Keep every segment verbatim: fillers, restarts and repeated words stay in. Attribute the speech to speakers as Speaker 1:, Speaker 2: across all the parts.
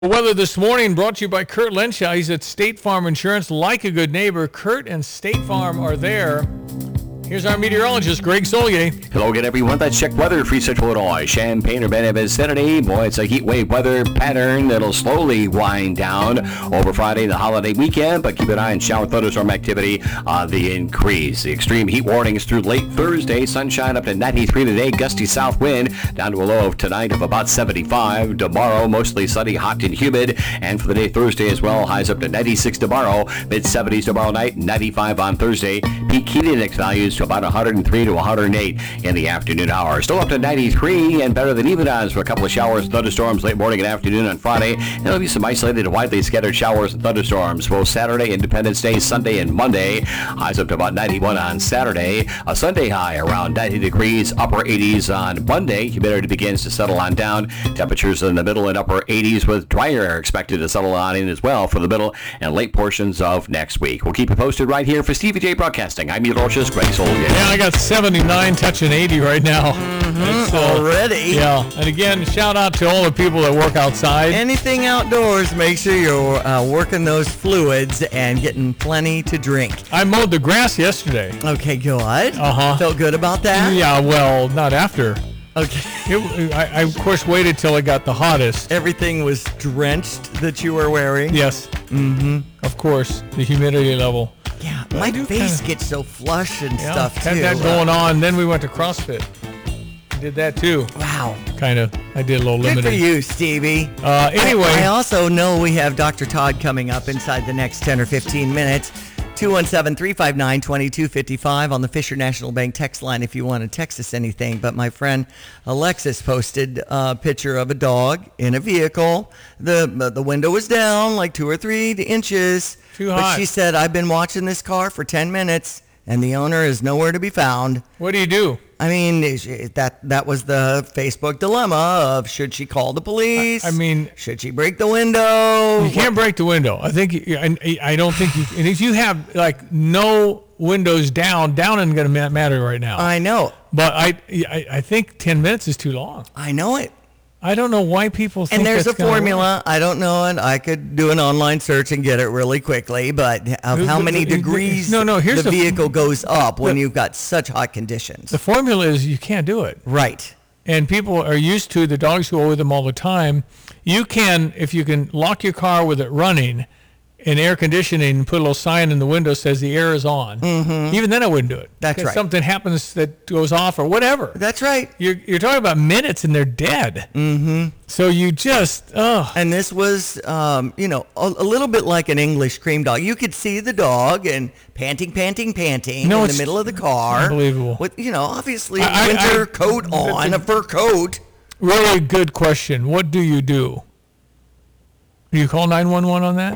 Speaker 1: Weather this morning brought to you by Kurt Lenshaw. He's at State Farm Insurance. Like a good neighbor, Kurt and State Farm are there. Here's our meteorologist, Greg Solier.
Speaker 2: Hello again, everyone. Let's check weather for Central Illinois. Champaign or Bennett vicinity. Boy, it's a heat wave weather pattern that'll slowly wind down over Friday, the holiday weekend, but keep an eye on shower thunderstorm activity on the increase. The extreme heat warnings through late Thursday. Sunshine up to ninety-three today. Gusty south wind down to a low of tonight of about seventy-five. Tomorrow, mostly sunny, hot and humid. And for the day Thursday as well, highs up to ninety-six tomorrow. mid seventies tomorrow night, ninety-five on Thursday. Peak heat index values to about one hundred three to one hundred eight in the afternoon hours. Still up to ninety-three and better than even odds for a couple of showers, thunderstorms late morning and afternoon on Friday. And there'll be some isolated and widely scattered showers and thunderstorms both Saturday, Independence Day, Sunday, and Monday. Highs up to about ninety-one on Saturday. A Sunday high around ninety degrees, upper eighties on Monday. Humidity begins to settle on down. Temperatures in the middle and upper eighties with drier air expected to settle on in as well for the middle and late portions of next week. We'll keep you posted right here for Stevie J Broadcasting. I'm meteorologist Greg Solier.
Speaker 1: Yeah, I got seventy-nine touching eighty right now.
Speaker 3: Mm-hmm, uh, already?
Speaker 1: Yeah. And again, shout out to all the people that work outside.
Speaker 3: Anything outdoors, make sure you're uh, working those fluids and getting plenty to drink.
Speaker 1: I mowed the grass yesterday.
Speaker 3: Okay, good.
Speaker 1: Uh-huh.
Speaker 3: Felt good about that?
Speaker 1: Yeah, well, not after.
Speaker 3: Okay.
Speaker 1: It, I, I, of course, waited till it got the hottest.
Speaker 3: Everything was drenched that you were wearing?
Speaker 1: Yes.
Speaker 3: Mm-hmm.
Speaker 1: Of course, the humidity level.
Speaker 3: Yeah,
Speaker 1: But
Speaker 3: my
Speaker 1: kinda,
Speaker 3: face gets so flush and
Speaker 1: yeah,
Speaker 3: stuff,
Speaker 1: had
Speaker 3: too.
Speaker 1: that going on. Then we went to CrossFit. Did that, too.
Speaker 3: Wow.
Speaker 1: Kind of. I did a little
Speaker 3: Good
Speaker 1: limited.
Speaker 3: for you, Stevie.
Speaker 1: Uh, anyway.
Speaker 3: I, I also know we have Doctor Todd coming up inside the next ten or fifteen minutes. two one seven, three five nine, two two five five on the Fisher National Bank text line if you want to text us anything. But my friend Alexis posted a picture of a dog in a vehicle. The the window was down like two or three inches.
Speaker 1: Too
Speaker 3: but
Speaker 1: hot.
Speaker 3: she said, I've been watching this car for ten minutes and the owner is nowhere to be found.
Speaker 1: What do you do?
Speaker 3: I mean, that that was the Facebook dilemma of should she call the police?
Speaker 1: I, I mean,
Speaker 3: should she break the window?
Speaker 1: You can't break the window. I think. You, I, I don't think you. And if you have like no windows down, down isn't going to matter right now.
Speaker 3: I know.
Speaker 1: But I, I, I think ten minutes is too long.
Speaker 3: I know it.
Speaker 1: I don't know why people think
Speaker 3: and there's
Speaker 1: that's
Speaker 3: a formula. I don't know it. I could do an online search and get it really quickly, but of how many degrees
Speaker 1: no, no, here's
Speaker 3: the
Speaker 1: the,
Speaker 3: vehicle goes up when
Speaker 1: the,
Speaker 3: you've got such hot conditions.
Speaker 1: The formula is you can't do it.
Speaker 3: Right.
Speaker 1: And people are used to the dogs who are with them all the time. You can, if you can lock your car with it running and air conditioning and put a little sign in the window that says the air is on.
Speaker 3: Mm-hmm.
Speaker 1: Even then I wouldn't do it.
Speaker 3: That's right.
Speaker 1: Something happens that goes off or whatever.
Speaker 3: That's right.
Speaker 1: You're, you're talking about minutes and they're dead.
Speaker 3: Mm-hmm.
Speaker 1: So you just, oh.
Speaker 3: And this was, um, you know, a, a little bit like an English cream dog. You could see the dog and panting, panting, panting
Speaker 1: no,
Speaker 3: in the middle of the car.
Speaker 1: Unbelievable.
Speaker 3: With, you know, obviously
Speaker 1: I,
Speaker 3: winter
Speaker 1: I,
Speaker 3: coat on, a fur coat.
Speaker 1: Really good question. What do you do? Do you call nine one one on that?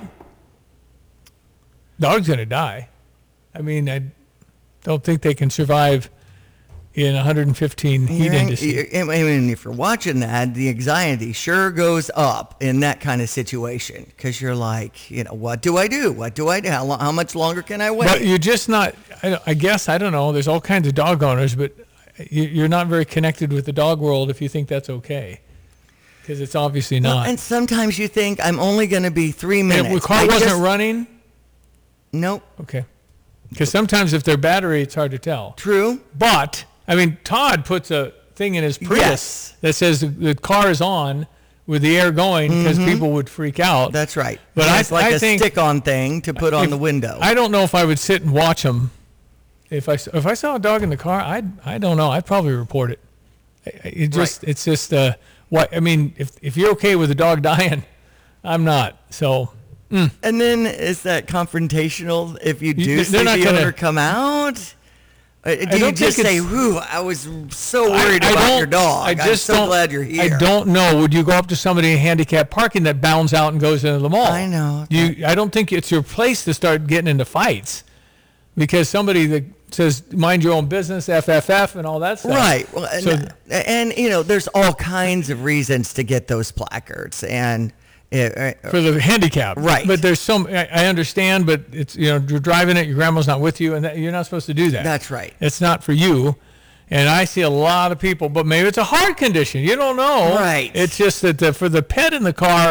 Speaker 1: Dog's going to die. I mean, I don't think they can survive in one hundred fifteen heat
Speaker 3: You're,
Speaker 1: indices.
Speaker 3: I mean, if you're watching that, the anxiety sure goes up in that kind of situation because you're like, you know, what do I do? What do I do? How, lo- how much longer can I wait?
Speaker 1: But you're just not, I, I guess, I don't know, there's all kinds of dog owners, but you, you're not very connected with the dog world if you think that's okay. Because it's obviously not.
Speaker 3: Well, and sometimes you think, I'm only going to be three minutes.
Speaker 1: If the car
Speaker 3: I
Speaker 1: wasn't
Speaker 3: just,
Speaker 1: running?
Speaker 3: Nope.
Speaker 1: Okay. Because sometimes if they're battery, it's hard to tell.
Speaker 3: True.
Speaker 1: But, I mean, Todd puts a thing in his Prius
Speaker 3: yes.
Speaker 1: that says the, the car is on with the air going because
Speaker 3: mm-hmm.
Speaker 1: people would freak out.
Speaker 3: That's right.
Speaker 1: But
Speaker 3: it's
Speaker 1: I,
Speaker 3: like
Speaker 1: I
Speaker 3: a
Speaker 1: think,
Speaker 3: stick-on thing to put on
Speaker 1: if,
Speaker 3: the window.
Speaker 1: I don't know if I would sit and watch them. If I, if I saw a dog in the car, I I don't know. I'd probably report it. It just right. It's just uh, what I mean. If if you're okay with a dog dying, I'm not. So. Mm.
Speaker 3: And then is that confrontational if you do
Speaker 1: you,
Speaker 3: see the
Speaker 1: gonna,
Speaker 3: owner come out? Do you just say, whew, I was so worried
Speaker 1: I, I
Speaker 3: about your dog.
Speaker 1: I just
Speaker 3: I'm so
Speaker 1: don't,
Speaker 3: glad you're here.
Speaker 1: I don't know. Would you go up to somebody in handicapped parking that bounds out and goes into the mall?
Speaker 3: I know.
Speaker 1: You, I don't think it's your place to start getting into fights because somebody that says, mind your own business, F F F, and all that stuff.
Speaker 3: Right. Well,
Speaker 1: so,
Speaker 3: and, and, you know, there's all kinds of reasons to get those placards. And
Speaker 1: It, uh, for the handicap,
Speaker 3: right?
Speaker 1: But there's some. I, I understand, but it's you know you're driving it. Your grandma's not with you, and that, you're not supposed to do that.
Speaker 3: That's right.
Speaker 1: It's not for you. And I see a lot of people, but maybe it's a heart condition. You don't know,
Speaker 3: right?
Speaker 1: It's just that the, for the pet in the car,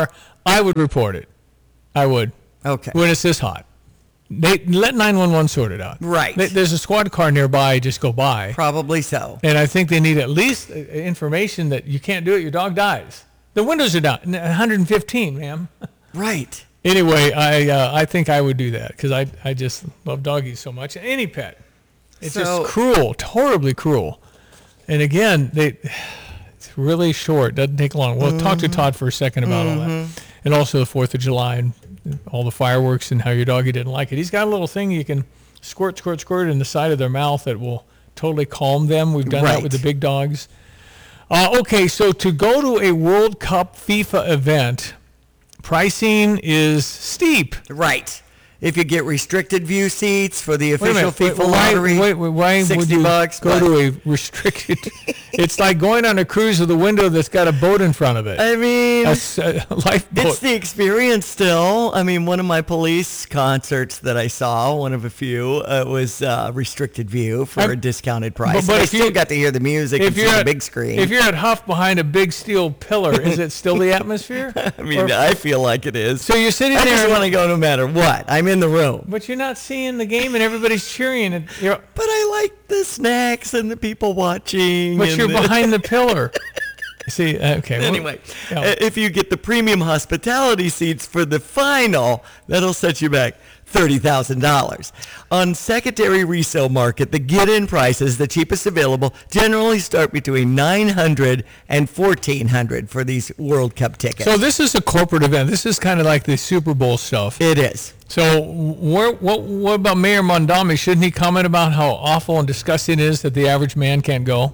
Speaker 1: I would report it. I would.
Speaker 3: Okay.
Speaker 1: When it's this hot. They let nine one one sort it out.
Speaker 3: Right.
Speaker 1: They, there's a squad car nearby, just go by.
Speaker 3: Probably so.
Speaker 1: And I think they need at least uh, information that you can't do it, your dog dies. The windows are down, one hundred fifteen, ma'am.
Speaker 3: Right.
Speaker 1: Anyway, I uh, I think I would do that because I, I just love doggies so much. Any pet. It's
Speaker 3: So-
Speaker 1: just cruel, horribly cruel. And again, they it's really short. Doesn't take long. We'll talk to Todd for a second about all that. And also the fourth of July and all the fireworks and how your doggy didn't like it. He's got a little thing you can squirt, squirt, squirt in the side of their mouth that will totally calm them. We've done that with the
Speaker 3: Right.
Speaker 1: big dogs. Uh, okay, so to go to a World Cup FIFA event, pricing is steep.
Speaker 3: Right. If you get restricted view seats for the
Speaker 1: Wait a
Speaker 3: official
Speaker 1: minute, wait,
Speaker 3: FIFA
Speaker 1: why,
Speaker 3: lottery,
Speaker 1: wait, wait, why would
Speaker 3: sixty
Speaker 1: you
Speaker 3: bucks,
Speaker 1: go
Speaker 3: but-
Speaker 1: to a restricted? It's like going on a cruise with a window that's got a boat in front of it.
Speaker 3: I mean,
Speaker 1: a, s- a lifeboat.
Speaker 3: it's the experience still. I mean, one of my police concerts that I saw, one of a few, uh, was uh, restricted view for
Speaker 1: I'm-
Speaker 3: a discounted price.
Speaker 1: but
Speaker 3: But I
Speaker 1: if
Speaker 3: still
Speaker 1: you-
Speaker 3: got to hear the music and
Speaker 1: if
Speaker 3: see
Speaker 1: you're
Speaker 3: the
Speaker 1: at
Speaker 3: big screen.
Speaker 1: if you're at Huff behind a big steel pillar, is it still the atmosphere?
Speaker 3: I mean,
Speaker 1: Or-
Speaker 3: I feel like it is.
Speaker 1: so you're sitting
Speaker 3: I just
Speaker 1: there,
Speaker 3: want to go no matter what. I'm in the room.
Speaker 1: but you're not seeing the game, and everybody's cheering. And you're,
Speaker 3: But I like the snacks and the people watching.
Speaker 1: but
Speaker 3: and
Speaker 1: you're
Speaker 3: the-
Speaker 1: behind the pillar. See, okay. well,
Speaker 3: Anyway,
Speaker 1: yeah.
Speaker 3: uh, if you get the premium hospitality seats for the final, that'll set you back thirty thousand dollars. On secondary resale market, the get-in prices, the cheapest available, generally start between nine hundred dollars and fourteen hundred dollars for these World Cup tickets.
Speaker 1: So this is a corporate event. This is kind of like the Super Bowl stuff.
Speaker 3: it is.
Speaker 1: So where, what what about Mayor Mondami? Shouldn't he comment about how awful and disgusting it is that the average man can't go?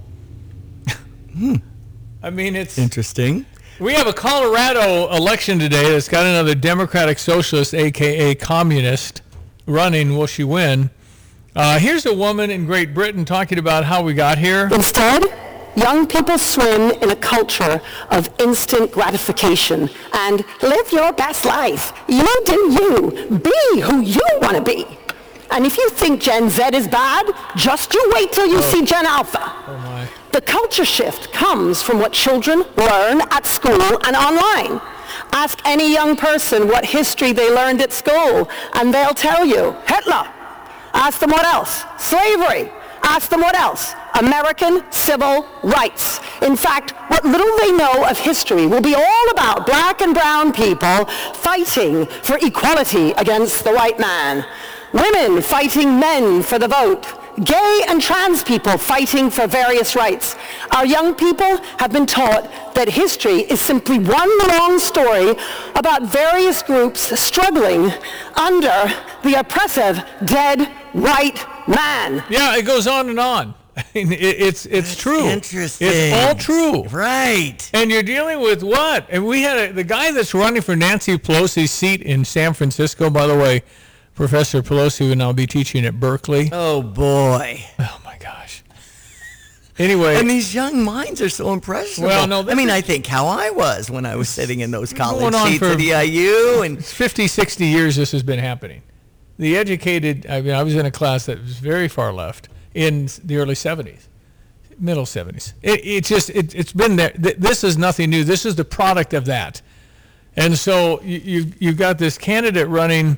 Speaker 3: Hmm.
Speaker 1: I mean, it's
Speaker 3: Interesting.
Speaker 1: we have a Colorado election today that's got another Democratic Socialist, a k a communist, running. Will she win? Uh, here's a woman in Great Britain talking about how we got here.
Speaker 4: Instead, young people swim in a culture of instant gratification and live your best life. You do you. Be who you want to be. And if you think Gen Z is bad, just you wait till you see Gen Alpha.
Speaker 1: Oh my.
Speaker 4: The culture shift comes from what children learn at school and online. Ask any young person what history they learned at school, and they'll tell you Hitler. Ask them what else? Slavery. Ask them what else? American civil rights. In fact, what little they know of history will be all about black and brown people fighting for equality against the white man. Women fighting men for the vote. Gay and trans people fighting for various rights. Our young people have been taught that history is simply one long story about various groups struggling under the oppressive dead white man.
Speaker 1: Yeah, it goes on and on. I mean, it, it's it's true.
Speaker 3: Interesting.
Speaker 1: It's all true.
Speaker 3: Right.
Speaker 1: And you're dealing with what? And we had a, the guy that's running for Nancy Pelosi's seat in San Francisco, by the way, Professor Pelosi will now be teaching at Berkeley.
Speaker 3: Oh, boy.
Speaker 1: Oh, my gosh. Anyway.
Speaker 3: And these young minds are so impressionable.
Speaker 1: Well, no, this
Speaker 3: I mean,
Speaker 1: is-
Speaker 3: I think how I was when I was sitting in those college
Speaker 1: going on
Speaker 3: seats
Speaker 1: for-
Speaker 3: at E I U. And
Speaker 1: fifty, sixty years this has been happening. The educated, I mean, I was in a class that was very far left in the early seventies, middle seventies. It, it just, it, it's been there. Th- This is nothing new. This is the product of that. And so you, you've, you've got this candidate running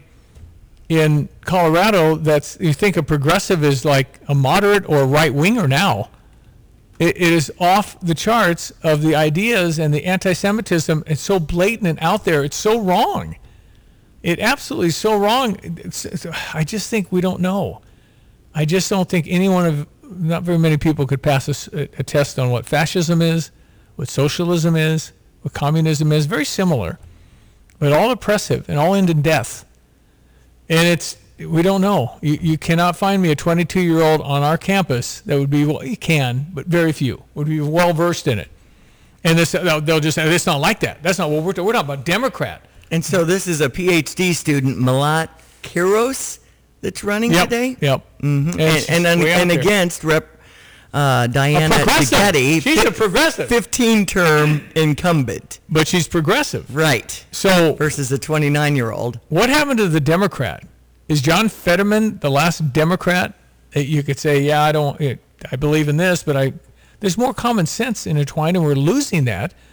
Speaker 1: in Colorado that's, you think a progressive is like a moderate or a right winger now. It, it is off the charts of the ideas and the anti-Semitism. It's so blatant and out there. It's so wrong. It absolutely is so wrong. It's, it's, I just think we don't know. I just don't think anyone of, not very many people could pass a, s- a- a test on what fascism is, what socialism is, what communism is. Very similar, but all oppressive and all end in death. And it's, we don't know. You, you cannot find me a twenty-two-year-old on our campus that would be, well, you can, but very few, would be well-versed in it. And this, they'll they'll just say, it's not like that. That's not what we're talking, we're talking about Democrat.
Speaker 3: and so this is a P H D student, Malat Kiros, that's running
Speaker 1: Yep,
Speaker 3: today.
Speaker 1: yep.
Speaker 3: And,
Speaker 1: It's
Speaker 3: and, and,
Speaker 1: way out
Speaker 3: and
Speaker 1: there.
Speaker 3: against Rep uh, Diana
Speaker 1: progressive.
Speaker 3: Dugetti,
Speaker 1: She's a progressive.
Speaker 3: fifteen-term incumbent.
Speaker 1: But she's progressive.
Speaker 3: Right.
Speaker 1: So
Speaker 3: Versus a twenty-nine-year-old.
Speaker 1: what happened to the Democrat? Is John Fetterman the last Democrat that you could say, yeah, I don't, I believe in this, but I, there's more common sense intertwined, and we're losing that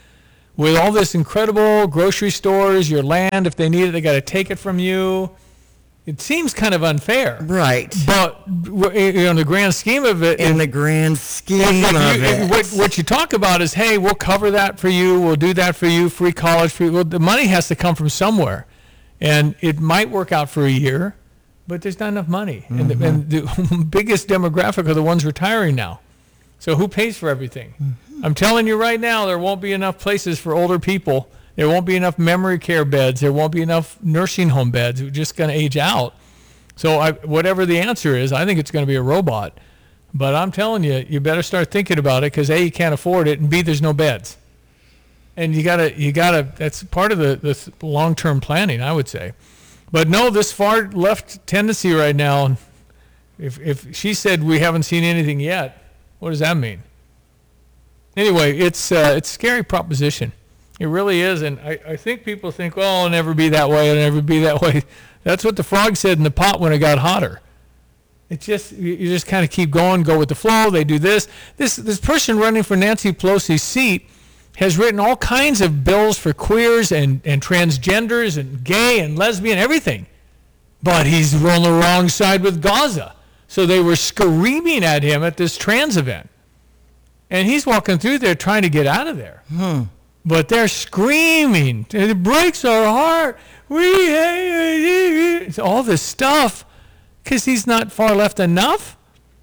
Speaker 1: with all this incredible grocery stores, your land, if they need it, they got to take it from you. It seems kind of unfair.
Speaker 3: Right.
Speaker 1: But in the grand scheme of it.
Speaker 3: In the grand scheme
Speaker 1: what
Speaker 3: of
Speaker 1: you,
Speaker 3: it.
Speaker 1: What, what you talk about is, hey, we'll cover that for you. We'll do that for you. Free college for you. Well, the money has to come from somewhere. And it might work out for a year, but there's not enough money. Mm-hmm. And, the, and the biggest demographic are the ones retiring now. So who pays for everything? Mm-hmm. I'm telling you right now, there won't be enough places for older people. There won't be enough memory care beds. There won't be enough nursing home beds. We're just going to age out. So I, whatever the answer is, I think it's going to be a robot. But I'm telling you, you better start thinking about it because A, you can't afford it, and B, there's no beds. And you gotta, you gotta. That's part of the, the long-term planning, I would say. But no, this far left tendency right now. If if she said we haven't seen anything yet, what does that mean? Anyway, it's uh, it's a scary proposition. It really is, and I, I think people think, well, it'll never be that way. It'll never be that way. That's what the frog said in the pot when it got hotter. It just you, you just kind of keep going, go with the flow. They do this. This this person running for Nancy Pelosi's seat has written all kinds of bills for queers and, and transgenders and gay and lesbian, everything. But he's on the wrong side with Gaza. So they were screaming at him at this trans event. And he's walking through there trying to get out of there.
Speaker 3: Hmm.
Speaker 1: But they're screaming. It breaks our heart. We hate it's all this stuff because he's not far left enough.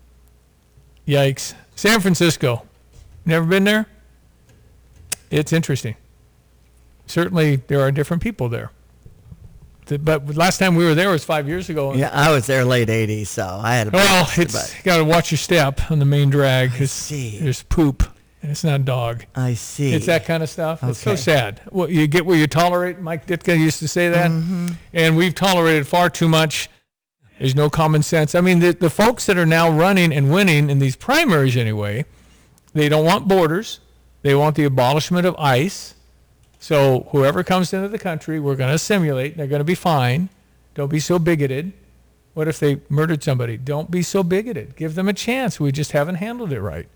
Speaker 1: Yikes. San Francisco. Never been there? It's interesting. Certainly, there are different people there. The, but last time we were there was five years ago.
Speaker 3: Yeah, I was there late eighties, so I had a
Speaker 1: Well,
Speaker 3: blast,
Speaker 1: it's you got to watch your step on the main drag.
Speaker 3: I see.
Speaker 1: There's poop, and it's not dog.
Speaker 3: I see.
Speaker 1: It's that kind of stuff.
Speaker 3: Okay.
Speaker 1: It's so sad. Well, you get where you tolerate. Mike Ditka used to say that.
Speaker 3: Mm-hmm.
Speaker 1: And we've tolerated far too much. There's no common sense. I mean, the, the folks that are now running and winning in these primaries anyway, they don't want borders. They want the abolishment of ICE. So whoever comes into the country, we're going to assimilate. They're going to be fine. Don't be so bigoted. What if they murdered somebody? Don't be so bigoted. Give them a chance. We just haven't handled it right.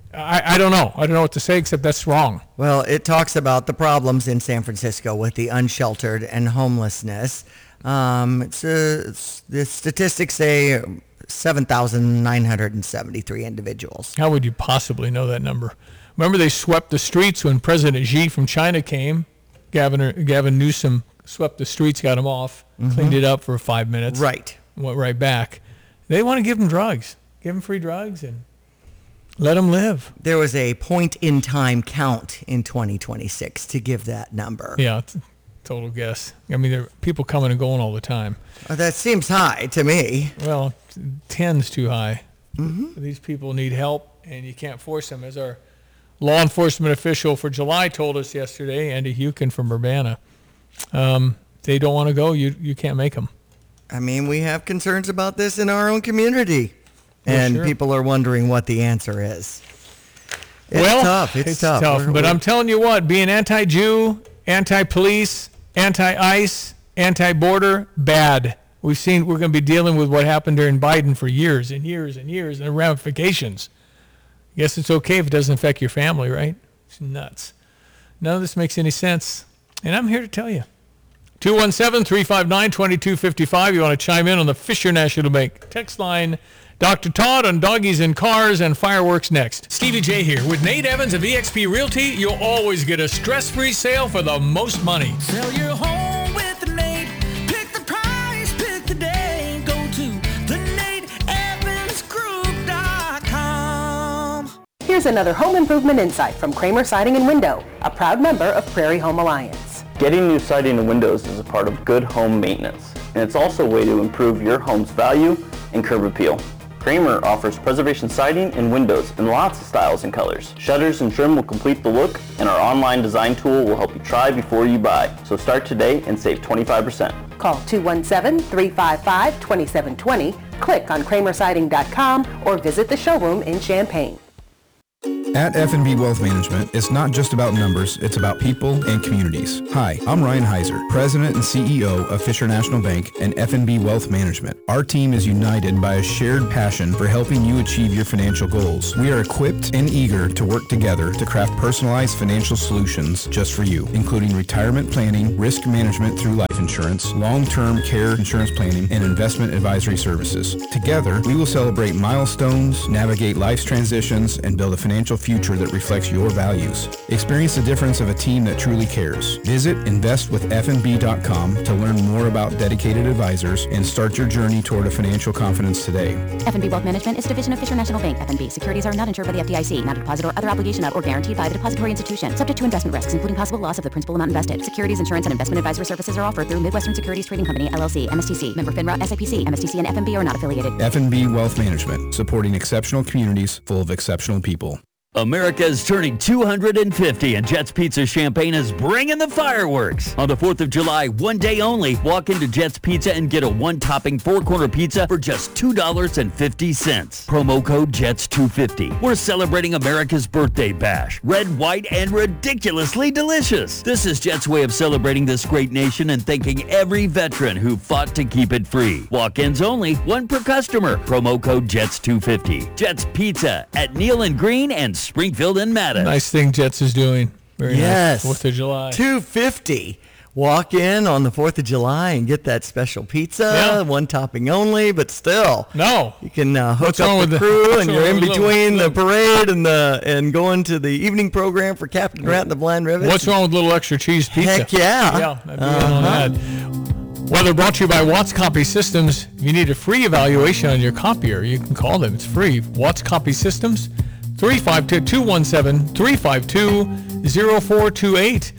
Speaker 1: I, I don't know. I don't know what to say except that's wrong.
Speaker 3: Well, it talks about the problems in San Francisco with the unsheltered and homelessness. Um, it's, uh, it's, the statistics say seven thousand nine hundred seventy-three individuals.
Speaker 1: How would you possibly know that number? Remember they swept the streets when President Xi from China came? Gavin, Gavin Newsom swept the streets, got them off, mm-hmm. cleaned it up for five minutes.
Speaker 3: Right.
Speaker 1: Went right back. They want to give them drugs. Give them free drugs and let them live.
Speaker 3: There was a point-in-time count in twenty twenty-six to give that number.
Speaker 1: Yeah, it's a total guess. I mean, there are people coming and going all the time.
Speaker 3: Oh, that seems high to me.
Speaker 1: Well, ten's too high.
Speaker 3: Mm-hmm.
Speaker 1: These people need help, and you can't force them. As our law enforcement official for July told us yesterday, Andy Hukin from Urbana, um, they don't want to go. You you can't make them.
Speaker 3: I mean, we have concerns about this in our own community,
Speaker 1: Well,
Speaker 3: and
Speaker 1: sure.
Speaker 3: people are wondering what the answer is. It's
Speaker 1: well,
Speaker 3: tough. It's,
Speaker 1: it's
Speaker 3: tough.
Speaker 1: tough.
Speaker 3: We're-
Speaker 1: but
Speaker 3: we're-
Speaker 1: I'm telling you what, being anti-Jew, anti-police, anti-ICE, anti-border, bad. We've seen, we're going to be dealing with what happened during Biden for years and years and years and the ramifications. I guess it's okay if it doesn't affect your family, right? It's nuts. None of this makes any sense. And I'm here to tell you. two one seven, three five nine, two two five five. You want to chime in on the Fisher National Bank text line. Doctor Todd on doggies and cars and fireworks next. Stevie J here with Nate Evans of eXp Realty. You'll always get a stress-free sale for the most money.
Speaker 5: Sell your home with Nate. Pick the price, pick the day. Go to the nate evans group dot com.
Speaker 4: Here's another home improvement insight from Kramer Siding and Window, a proud member of Prairie Home Alliance.
Speaker 6: Getting new siding and windows is a part of good home maintenance, and it's also a way to improve your home's value and curb appeal. Kramer offers preservation siding and windows in lots of styles and colors. Shutters and trim will complete the look, and our online design tool will help you try before you buy. So start today and save twenty-five percent.
Speaker 4: Call two one seven, three five five, two seven two zero, click on kramer siding dot com, or visit the showroom in Champaign.
Speaker 7: At F and B Wealth Management, it's not just about numbers, it's about people and communities. Hi, I'm Ryan Heiser, President and C E O of Fisher National Bank and F and B Wealth Management. Our team is united by a shared passion for helping you achieve your financial goals. We are equipped and eager to work together to craft personalized financial solutions just for you, including retirement planning, risk management through life insurance, long-term care insurance planning, and investment advisory services. Together, we will celebrate milestones, navigate life's transitions, and build a financial future that reflects your values. Experience the difference of a team that truly cares. Visit invest with f n b dot com to learn more about dedicated advisors and start your journey toward a financial confidence today.
Speaker 8: F and B Wealth Management is a division of Fisher National Bank. F and B securities are not insured by the F D I C, not a deposit or other obligation of or guaranteed by the depository institution, subject to investment risks, including possible loss of the principal amount invested. Securities, insurance, and investment advisory services are offered through Midwestern Securities Trading Company, L L C, M S T C, member FINRA, S I P C. M S T C and F and B are not affiliated.
Speaker 7: F and B Wealth Management, supporting exceptional communities full of exceptional people.
Speaker 9: America's turning two hundred fifty, and Jets Pizza Champaign is bringing the fireworks. On the fourth of July, one day only, walk into Jets Pizza and get a one-topping four-corner pizza for just two dollars and fifty cents. Promo code Jets two fifty. We're celebrating America's birthday bash. Red, white, and ridiculously delicious. This is Jets' way of celebrating this great nation and thanking every veteran who fought to keep it free. Walk-ins only, one per customer. Promo code Jets two fifty. Jets Pizza at Neal and Green and Springfield and Madison.
Speaker 1: Nice thing Jets is doing. Very
Speaker 3: yes.
Speaker 1: nice. fourth of July.
Speaker 3: two fifty. Walk in on the fourth of July and get that special pizza.
Speaker 1: Yeah.
Speaker 3: One topping only, but still.
Speaker 1: No.
Speaker 3: You can uh, hook
Speaker 1: What's wrong
Speaker 3: up
Speaker 1: with
Speaker 3: the
Speaker 1: the-
Speaker 3: crew
Speaker 1: what's
Speaker 3: and
Speaker 1: wrong
Speaker 3: you're in
Speaker 1: with little-
Speaker 3: between the
Speaker 1: little-
Speaker 3: parade and the and going to the evening program for Captain Rat and the Blind Rivet.
Speaker 1: What's wrong with a little extra cheese pizza?
Speaker 3: Heck yeah.
Speaker 1: Yeah, that'd be on that. Weather brought to you by Watts Copy Systems. If you need a free evaluation on your copier, you can call them. It's free. Watts Copy Systems, three five two, two one seven, three five two, zero four two eight.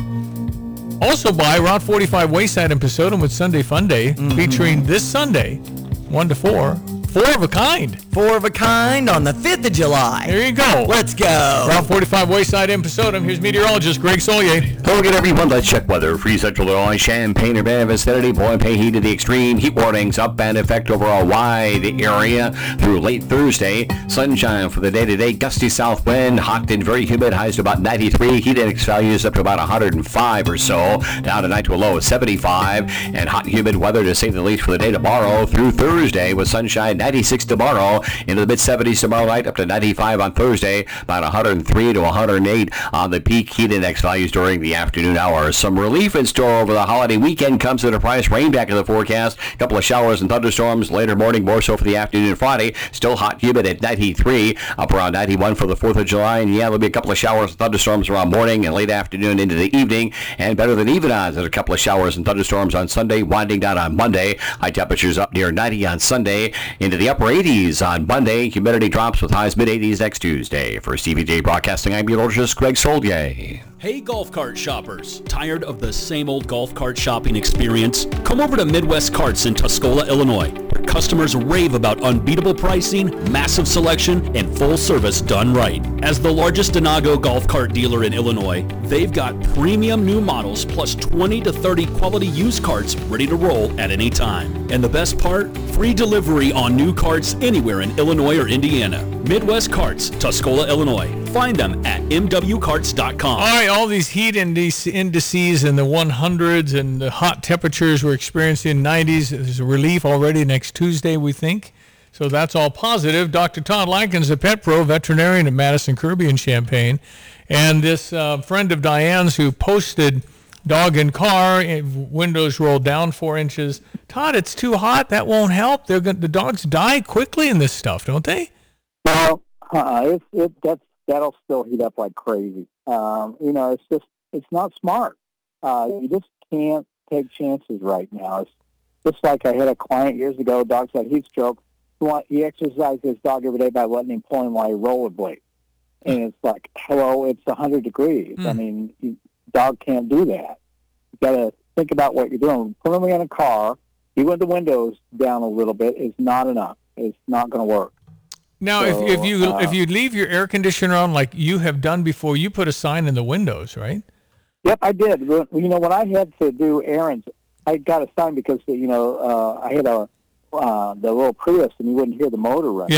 Speaker 1: Also by Route forty-five Wayside in Pasodum with Sunday Fun Day,
Speaker 3: Mm-hmm.
Speaker 1: featuring this Sunday, one to four, four of a kind.
Speaker 3: Four of a kind on the fifth of July.
Speaker 1: There you go.
Speaker 3: Let's go.
Speaker 1: Route forty-five Wayside in Pasodum. Here's meteorologist Greg Solier.
Speaker 2: Hello again, everyone. Let's check weather. Free Central Illinois, Champaign, Urbana vicinity. Boy, pay heat to the extreme. Heat warnings up and effect over a wide area through late Thursday. Sunshine for the day-to-day. Gusty south wind. Hot and very humid. Highs to about ninety-three. Heat index values up to about one hundred five or so. Down tonight to a low of seventy-five. And hot and humid weather, to say the least, for the day tomorrow through Thursday with sunshine. ninety-six tomorrow. Into the mid-seventies tomorrow night. Up to ninety-five on Thursday. About one hundred three to one hundred eight on the peak heat index values during the afternoon hours. Some relief in store over the holiday weekend comes at a price. Rain back in the forecast. A couple of showers and thunderstorms later morning, more so for the afternoon Friday. Still hot, humid at ninety-three. Up around ninety-one for the fourth of July. And yeah, there'll be a couple of showers and thunderstorms around morning and late afternoon into the evening. And better than even odds, there's a couple of showers and thunderstorms on Sunday, winding down on Monday. High temperatures up near ninety on Sunday. Into the upper eighties on Monday. Humidity drops with highs mid-eighties next Tuesday. For C V J Broadcasting, I'm meteorologist Greg Solier.
Speaker 10: Hey golf cart shoppers, tired of the same old golf cart shopping experience? Come over to Midwest Carts in Tuscola, Illinois, where customers rave about unbeatable pricing, massive selection, and full service done right. As the largest Denago golf cart dealer in Illinois, they've got premium new models plus twenty to thirty quality used carts ready to roll at any time. And the best part? Free delivery on new carts anywhere in Illinois or Indiana. Midwest Carts, Tuscola, Illinois. Find them at m w carts dot com.
Speaker 1: All right, all these heat indices indices and the one hundreds and the hot temperatures we're experiencing in nineties. There's a relief already next Tuesday, we think. So that's all positive. Doctor Todd Lankins, a pet pro veterinarian at Madison Kirby in Champaign. And this uh, friend of Diane's who posted dog in car, windows rolled down four inches. Todd, it's too hot. That won't help. They're gonna, the dogs die quickly in this stuff, don't they?
Speaker 11: Well, uh, it's, it, that's, that'll still heat up like crazy. Um, you know, it's just, it's not smart. Uh, you just can't take chances right now. It's just like I had a client years ago, dog's had heat stroke. He, want, he exercised his dog every day by letting him pull him while he rollerblades. And it's like, hello, it's one hundred degrees. Mm. I mean, you, dog can't do that. You got to think about what you're doing. Put him in a car, even the windows down a little bit, is not enough. It's not going to work.
Speaker 1: Now, so, if, if you uh, if you leave your air conditioner on like you have done before, you put a sign in the windows, right?
Speaker 11: Yep, I did. You know, when I had to do errands, I got a sign because, you know, uh, I had a uh, the little Prius and you wouldn't hear the motor running.
Speaker 1: Yeah.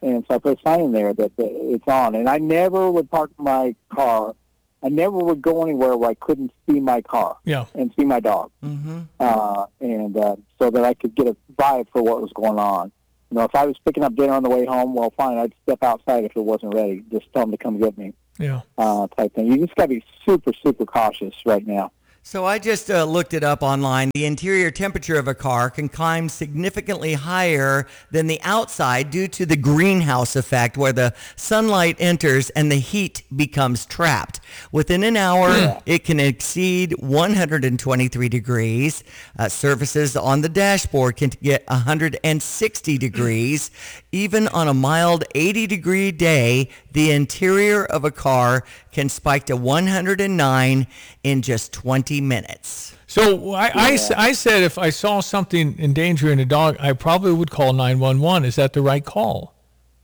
Speaker 11: And so I put a sign in there that, that it's on. And I never would park my car. I never would go anywhere where I couldn't see my car
Speaker 1: Yeah.
Speaker 11: and see my dog.
Speaker 3: Mm-hmm.
Speaker 11: Uh, and uh, so that I could get a vibe for what was going on. You know, if I was picking up dinner on the way home, well, fine, I'd step outside if it wasn't ready. Just tell them to come get me,
Speaker 1: Yeah.
Speaker 11: uh, type thing. You just got to be super, super cautious right now.
Speaker 3: So I just uh, looked it up online. The interior temperature of a car can climb significantly higher than the outside due to the greenhouse effect, where the sunlight enters and the heat becomes trapped. Within an hour,
Speaker 11: Yeah.
Speaker 3: it can exceed one hundred twenty-three degrees. Uh, surfaces on the dashboard can get one hundred sixty degrees. Even on a mild eighty degree day, the interior of a car can spike to one hundred nine in just twenty minutes.
Speaker 1: So I, I s- I said if I saw something endangering a dog, I probably would call nine one one. Is that the right call?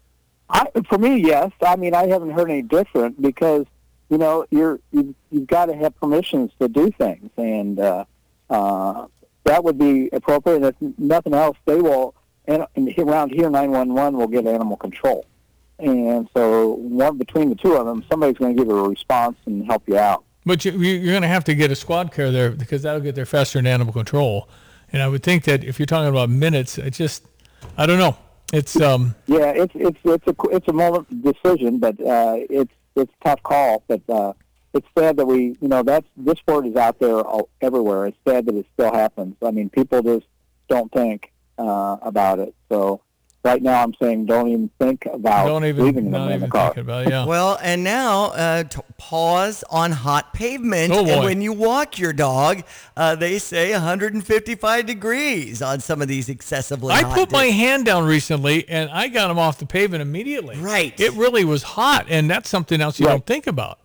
Speaker 11: I, for me, yes. I mean, I haven't heard any different because, you know, you're, you, you've got to have permissions to do things. And uh, uh, that would be appropriate. If nothing else, they will, and, and around here, nine one one will get animal control. And so one between the two of them, somebody's going to give a response and help you out.
Speaker 1: But you, you- you're going to have to get a squad car there because that'll get there faster than animal control. And I would think that if you're talking about minutes, it just, I don't know. It's um
Speaker 11: Yeah, it's it's it's a it's a moment decision, but uh, it's it's a tough call. But uh, it's sad that we, you know, that's this word is out there all, everywhere. It's sad that it still happens. I mean, people just don't think uh, about it. So right now, I'm saying don't even think about
Speaker 1: don't even
Speaker 11: leaving them
Speaker 1: not
Speaker 11: in
Speaker 1: even
Speaker 11: the car.
Speaker 1: thinking about it. Yeah.
Speaker 3: Well, and now uh, t- pause on hot pavement.
Speaker 1: Oh,
Speaker 3: and
Speaker 1: boy.
Speaker 3: when you walk your dog, uh, they say one hundred fifty-five degrees on some of these excessively
Speaker 1: I
Speaker 3: hot
Speaker 1: put my
Speaker 3: days.
Speaker 1: hand down recently and I got him off the pavement immediately.
Speaker 3: Right.
Speaker 1: It really was hot, and that's something else you
Speaker 11: Right.
Speaker 1: don't think about.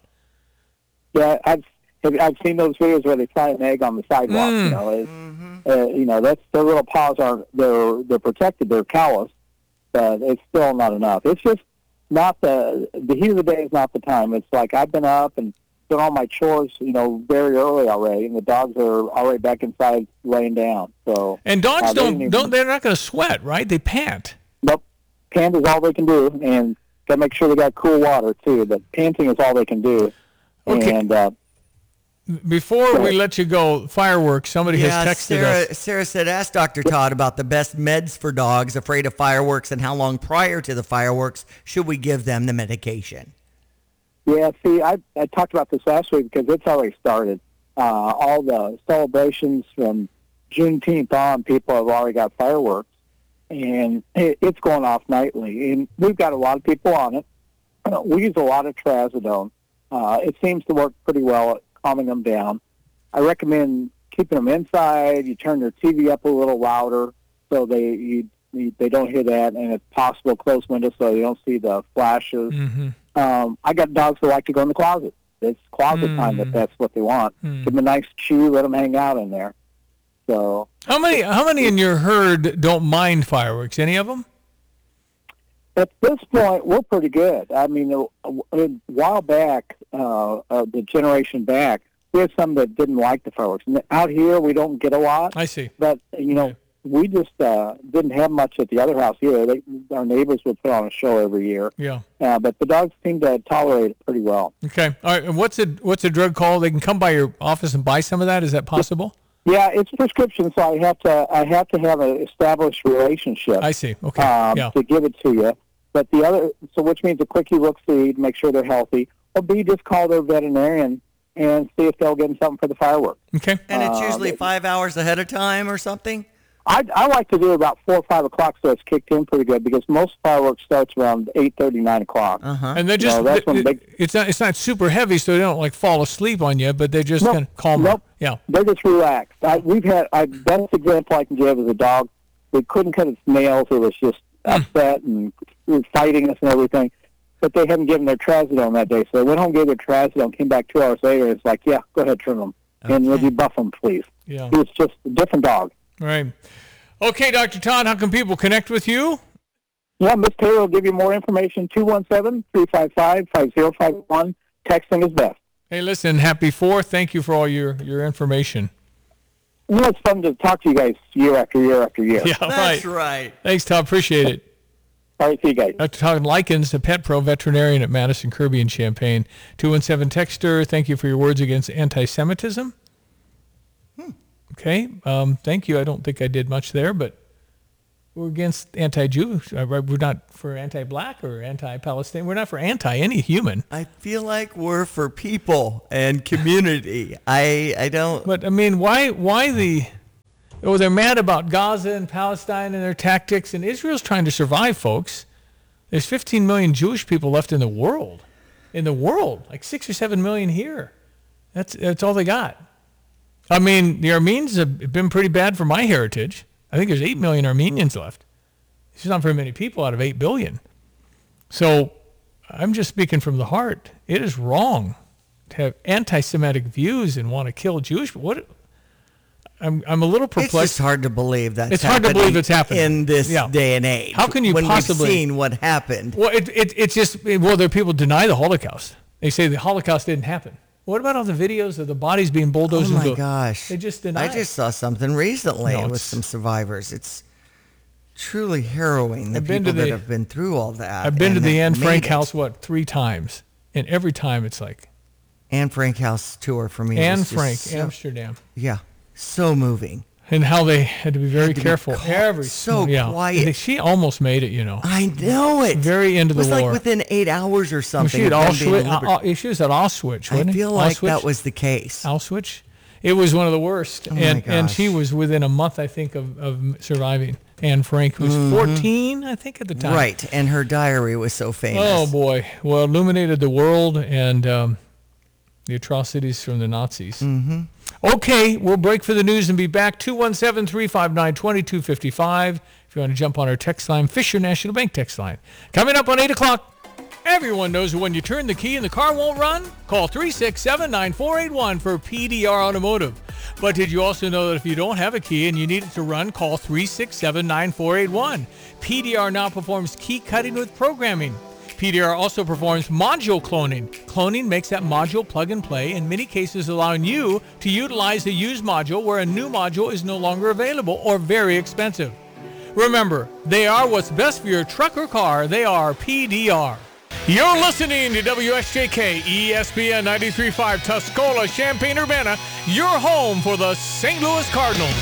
Speaker 11: Yeah, I've I've seen those videos where they fry an egg on the sidewalk.
Speaker 1: Mm.
Speaker 11: You know, it's, uh, you know that's their little paws are they're they're protected, they're callous, but it's still not enough. It's just not the the heat of the day is not the time. It's like I've been up and done all my chores, you know, very early already, and the dogs are already back inside laying down. So
Speaker 1: And dogs
Speaker 11: uh, they
Speaker 1: don't
Speaker 11: didn't even-
Speaker 1: don't they're not going to sweat, right? They pant.
Speaker 11: Nope, pant is all they can do, and got to make sure they got cool water too. But panting is all they can do.
Speaker 1: Okay.
Speaker 11: And uh,
Speaker 1: Before we let you go, fireworks. Somebody
Speaker 3: Yeah,
Speaker 1: has texted
Speaker 3: Sarah,
Speaker 1: us.
Speaker 3: Sarah said, ask Doctor Todd about the best meds for dogs afraid of fireworks and how long prior to the fireworks should we give them the medication?
Speaker 11: Yeah, see, I, I talked about this last week because it's already started. Uh, all the celebrations from Juneteenth on, people have already got fireworks, and it, it's going off nightly. And we've got a lot of people on it. Uh, we use a lot of trazodone. Uh, it seems to work pretty well at calming them down. I recommend keeping them inside. You turn their T V up a little louder so they you, you, they don't hear that, and if possible, close windows so you don't see the flashes.
Speaker 1: Mm-hmm.
Speaker 11: Um, I got dogs that like to go in the closet. It's closet
Speaker 1: Mm.
Speaker 11: time if that's what they want.
Speaker 1: Mm.
Speaker 11: Give them a nice chew, let them hang out in there. So
Speaker 1: How many how many in your herd don't mind fireworks? Any of them?
Speaker 11: at this point, we're pretty good. I mean, a, a while back, uh, uh, the generation back, we had some that didn't like the fireworks. And out here, we don't get a lot.
Speaker 1: I see.
Speaker 11: But, you know,
Speaker 1: Okay.
Speaker 11: we just uh, didn't have much at the other house here. They, our neighbors would put on a show every year.
Speaker 1: Yeah.
Speaker 11: Uh, but the dogs seem to tolerate it pretty well.
Speaker 1: Okay. All right. And what's a what's a drug called? They can come by your office and buy some of that. Is that possible?
Speaker 11: Yeah, it's prescription, so I have to I have to have an established relationship
Speaker 1: I see. Okay.
Speaker 11: um,
Speaker 1: yeah.
Speaker 11: to give it to you. But the other, so which means a quickie look see to make sure they're healthy, or B, just call their veterinarian and see if they'll get them something for the fireworks.
Speaker 1: Okay.
Speaker 3: And it's
Speaker 11: Uh,
Speaker 3: usually
Speaker 11: but-
Speaker 3: five hours ahead of time or something?
Speaker 11: I, I like to do it about four or five o'clock, so it's kicked in pretty good because most fireworks starts around eight thirty, nine o'clock.
Speaker 3: Uh-huh.
Speaker 1: And they're just
Speaker 11: No, that's when
Speaker 1: it-
Speaker 11: big-
Speaker 1: it's not it's not super heavy, so they don't like fall asleep on you, but they just
Speaker 11: Nope.
Speaker 1: kind of calm.
Speaker 11: Nope.
Speaker 1: Yeah.
Speaker 11: They're just relaxed. I, we've had I, best example I can give is a dog. We couldn't cut its nails. It was just upset and was fighting us and everything. But they hadn't given their trazodone that day, so they went home, gave their trazodone, came back two hours later. It's like, yeah, go ahead, trim them, and would you buff them, please?
Speaker 1: Yeah.
Speaker 11: It's just a different dog.
Speaker 1: Right. Okay, Doctor Todd, how can people connect with you?
Speaker 11: Yeah, Miss Taylor will give you more information. two one seven, three five five, five zero five one. Texting is best.
Speaker 1: Hey, listen, happy fourth. Thank you for all your, your information.
Speaker 11: You know, it's fun to talk to you guys year after year after year.
Speaker 1: Yeah,
Speaker 3: That's
Speaker 1: right.
Speaker 3: right.
Speaker 1: Thanks, Todd. Appreciate it.
Speaker 11: All right, see you guys.
Speaker 1: Doctor Todd Likens, a pet pro veterinarian at Madison, Kirby, and Champaign. two one seven Texter, thank you for your words against anti-Semitism. Hmm. Okay, um, thank you. I don't think I did much there, but we're against anti-Jewish. We're not for anti-black or anti-Palestinian. We're not for anti-any human.
Speaker 3: I feel like we're for people and community. I I don't.
Speaker 1: But, I mean, why why the... Oh, they're mad about Gaza and Palestine and their tactics, and Israel's trying to survive, folks. There's fifteen million Jewish people left in the world. In the world. Like six or seven million here. That's that's all they got. I mean, the Armenians have been pretty bad for my heritage. I think there's eight million Armenians left. It's not very many people out of eight billion. So I'm just speaking from the heart. It is wrong to have anti-Semitic views and want to kill Jewish people. What... I'm I'm a little perplexed.
Speaker 3: It's just hard to believe that's
Speaker 1: It's hard to believe it's happening
Speaker 3: in this
Speaker 1: yeah.
Speaker 3: day and age.
Speaker 1: How can you
Speaker 3: when
Speaker 1: possibly...
Speaker 3: we've seen what happened?
Speaker 1: Well, it, it, it's just... Well, there are people deny the Holocaust. They say the Holocaust didn't happen. What about all the videos of the bodies being bulldozed
Speaker 3: Oh, my
Speaker 1: into...
Speaker 3: gosh.
Speaker 1: They just deny
Speaker 3: I just saw something recently
Speaker 1: No,
Speaker 3: with
Speaker 1: it's-
Speaker 3: some survivors. It's truly harrowing, the
Speaker 1: I've been
Speaker 3: people
Speaker 1: to the-
Speaker 3: that have been through all that.
Speaker 1: I've been to
Speaker 3: and
Speaker 1: the
Speaker 3: have
Speaker 1: Anne
Speaker 3: made
Speaker 1: Frank
Speaker 3: it.
Speaker 1: house, what, three times. And every time it's like...
Speaker 3: Anne Frank house tour for me.
Speaker 1: Anne
Speaker 3: was just
Speaker 1: Frank,
Speaker 3: so-
Speaker 1: Amsterdam.
Speaker 3: Yeah, so moving.
Speaker 1: And how they had to be very
Speaker 3: Had to be
Speaker 1: careful.
Speaker 3: cal-
Speaker 1: Every
Speaker 3: so
Speaker 1: yeah.
Speaker 3: quiet.
Speaker 1: She almost made it, you know.
Speaker 3: I know it.
Speaker 1: Very into
Speaker 3: It was
Speaker 1: the war.
Speaker 3: like within eight hours or
Speaker 1: Well,
Speaker 3: something.
Speaker 1: she, had
Speaker 3: of them being
Speaker 1: Auschwitz,
Speaker 3: liber-
Speaker 1: uh, uh, she was at Auschwitz,
Speaker 3: I
Speaker 1: wasn't it?
Speaker 3: feel like
Speaker 1: Auschwitz?
Speaker 3: that was the case.
Speaker 1: Auschwitz. It was one of the worst.
Speaker 3: Oh, my
Speaker 1: and and she
Speaker 3: gosh.
Speaker 1: was within a month, I think, of, of surviving. Anne Frank, who was
Speaker 3: Mhm.
Speaker 1: fourteen, I think, at the time.
Speaker 3: Right, and her diary was so famous.
Speaker 1: Oh, boy. Well, illuminated the world and um, the atrocities from the Nazis.
Speaker 3: Mm-hmm.
Speaker 1: Okay, we'll break for the news and be back. two one seven, three five nine, two two five five. If you want to jump on our text line, Fisher National Bank text line. Coming up on eight o'clock, everyone knows that when you turn the key and the car won't run, call three six seven, nine four eight one for P D R Automotive. But did you also know that if you don't have a key and you need it to run, call three six seven, nine four eight one. P D R now performs key cutting with programming. P D R also performs module cloning. Cloning makes that module plug and play, in many cases allowing you to utilize the used module where a new module is no longer available or very expensive. Remember, they are what's best for your truck or car. They are P D R. You're listening to W S J K E S P N ninety-three point five Tuscola, Champaign-Urbana, your home for the Saint Louis Cardinals.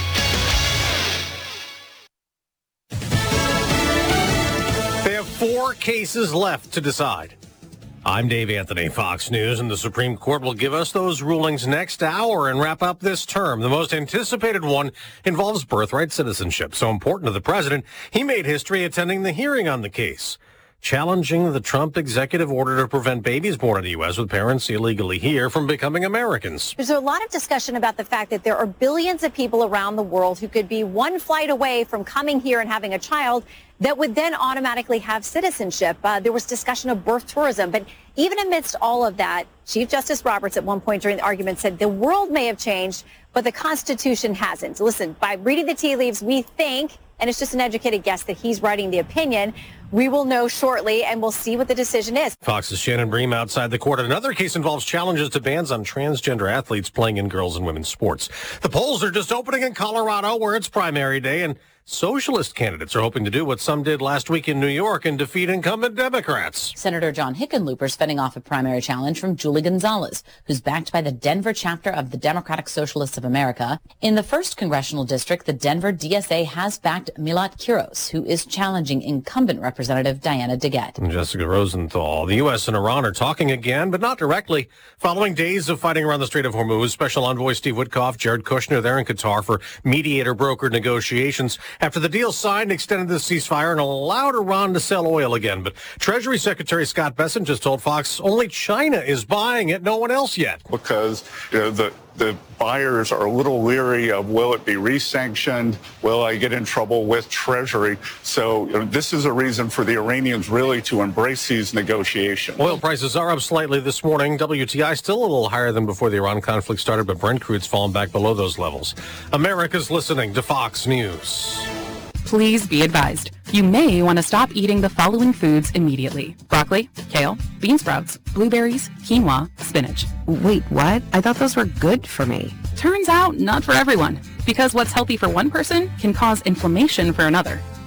Speaker 12: They have four cases left to decide. I'm Dave Anthony, Fox News, and the Supreme Court will give us those rulings next hour and wrap up this term. The most anticipated one involves birthright citizenship. So important to the president, he made history attending the hearing on the case, challenging the Trump executive order to prevent babies born in the U S with parents illegally here from becoming Americans.
Speaker 13: There's a lot of discussion about the fact that there are billions of people around the world who could be one flight away from coming here and having a child that would then automatically have citizenship. Uh, there was discussion of birth tourism. But even amidst all of that, Chief Justice Roberts at one point during the argument said the world may have changed, but the Constitution hasn't. Listen, by reading the tea leaves, we think, and it's just an educated guess, that he's writing the opinion. We will know shortly, and we'll see what the decision is.
Speaker 12: Fox's Shannon Bream outside the court. Another case involves challenges to bans on transgender athletes playing in girls and women's sports. The polls are just opening in Colorado, where it's primary day, and socialist candidates are hoping to do what some did last week in New York and defeat incumbent Democrats.
Speaker 14: Senator John Hickenlooper fending off a primary challenge from Julie Gonzalez, who's backed by the Denver chapter of the Democratic Socialists of America. In the first congressional district, the Denver D S A has backed Milat Kiros, who is challenging incumbent Representative Diana DeGette.
Speaker 12: And Jessica Rosenthal. The U S and Iran are talking again, but not directly. Following days of fighting around the Strait of Hormuz, Special Envoy Steve Witkoff, Jared Kushner, there in Qatar for mediator-brokered negotiations. After the deal signed, extended the ceasefire and allowed Iran to sell oil again. But Treasury Secretary Scott Bessent just told Fox only China is buying it, no one else yet.
Speaker 15: Because you know, the the buyers are a little leery of, will it be re-sanctioned? Will I get in trouble with Treasury? So you know, this is a reason for the Iranians really to embrace these negotiations.
Speaker 12: Oil prices are up slightly this morning. W T I still a little higher than before the Iran conflict started, but Brent crude's fallen back below those levels. America's listening to Fox News.
Speaker 16: Please be advised, you may want to stop eating the following foods immediately. Broccoli, kale, bean sprouts, blueberries, quinoa, spinach. Wait, what? I thought those were good for me. Turns out, not for everyone. Because what's healthy for one person can cause inflammation for another.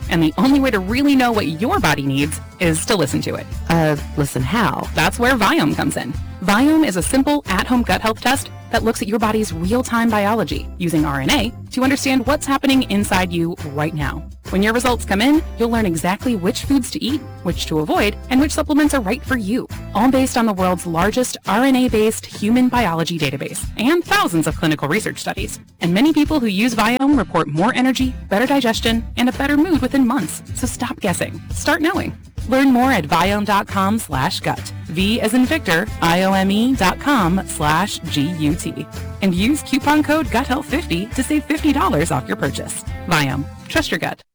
Speaker 16: And the only way to really know what your body needs is to listen to it.
Speaker 17: Uh, listen how?
Speaker 16: That's where Viome comes in. Viome is a simple at-home gut health test that looks at your body's real-time biology using R N A to understand what's happening inside you right now. When your results come in, you'll learn exactly which foods to eat, which to avoid, and which supplements are right for you, all based on the world's largest R N A-based human biology database and thousands of clinical research studies. And many people who use Viome report more energy, better digestion, and a better mood within months. So stop guessing. Start knowing. Learn more at Viome.com slash gut. V as in Victor, I-O-M-E dot com slash G-U-T. And use coupon code gut health fifty to save fifty dollars off your purchase. Viome. Trust your gut.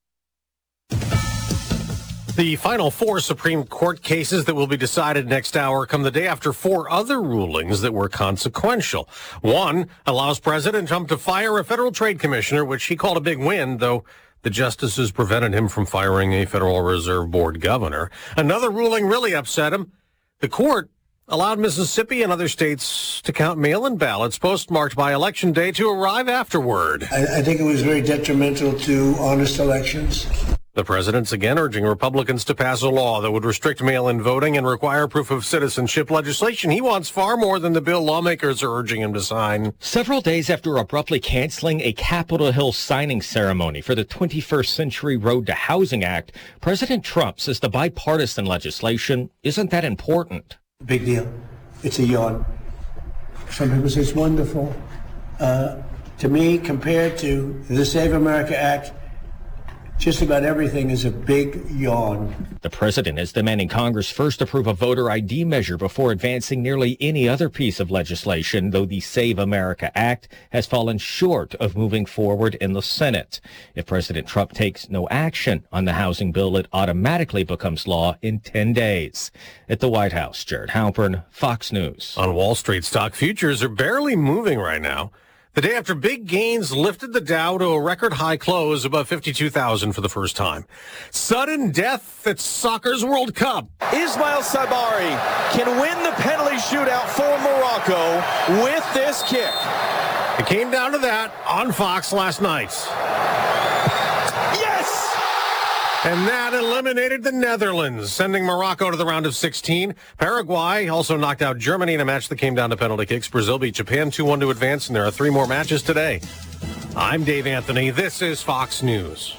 Speaker 12: The final four Supreme Court cases that will be decided next hour come the day after four other rulings that were consequential. One allows President Trump to fire a federal trade commissioner, which he called a big win, though the justices prevented him from firing a Federal Reserve Board governor. Another ruling really upset him. The court allowed Mississippi and other states to count mail-in ballots postmarked by Election Day to arrive afterward.
Speaker 18: I, I think it was very detrimental to honest elections.
Speaker 12: The president's again urging Republicans to pass a law that would restrict mail-in voting and require proof of citizenship legislation. He wants far more than the bill lawmakers are urging him to sign.
Speaker 19: Several days after abruptly canceling a Capitol Hill signing ceremony for the twenty-first Century Road to Housing Act, President Trump says the bipartisan legislation isn't that important.
Speaker 18: Big deal. It's a yawn. Some people say it's wonderful. Uh, to me, compared to the Save America Act, just about everything is a big yawn.
Speaker 19: The president is demanding Congress first approve a voter I D measure before advancing nearly any other piece of legislation, though the Save America Act has fallen short of moving forward in the Senate. If President Trump takes no action on the housing bill, it automatically becomes law in ten days. At the White House, Jared Halpern, Fox News.
Speaker 12: On Wall Street, stock futures are barely moving right now. The day after big gains lifted the Dow to a record high close above fifty-two thousand for the first time. Sudden death at soccer's World Cup.
Speaker 20: Ismail Sabari can win the penalty shootout for Morocco with this kick.
Speaker 12: It came down to that on Fox last night.
Speaker 20: Yes!
Speaker 12: And that eliminated the Netherlands, sending Morocco to the round of sixteen. Paraguay also knocked out Germany in a match that came down to penalty kicks. Brazil beat Japan two one to advance, and there are three more matches today. I'm Dave Anthony. This is Fox News.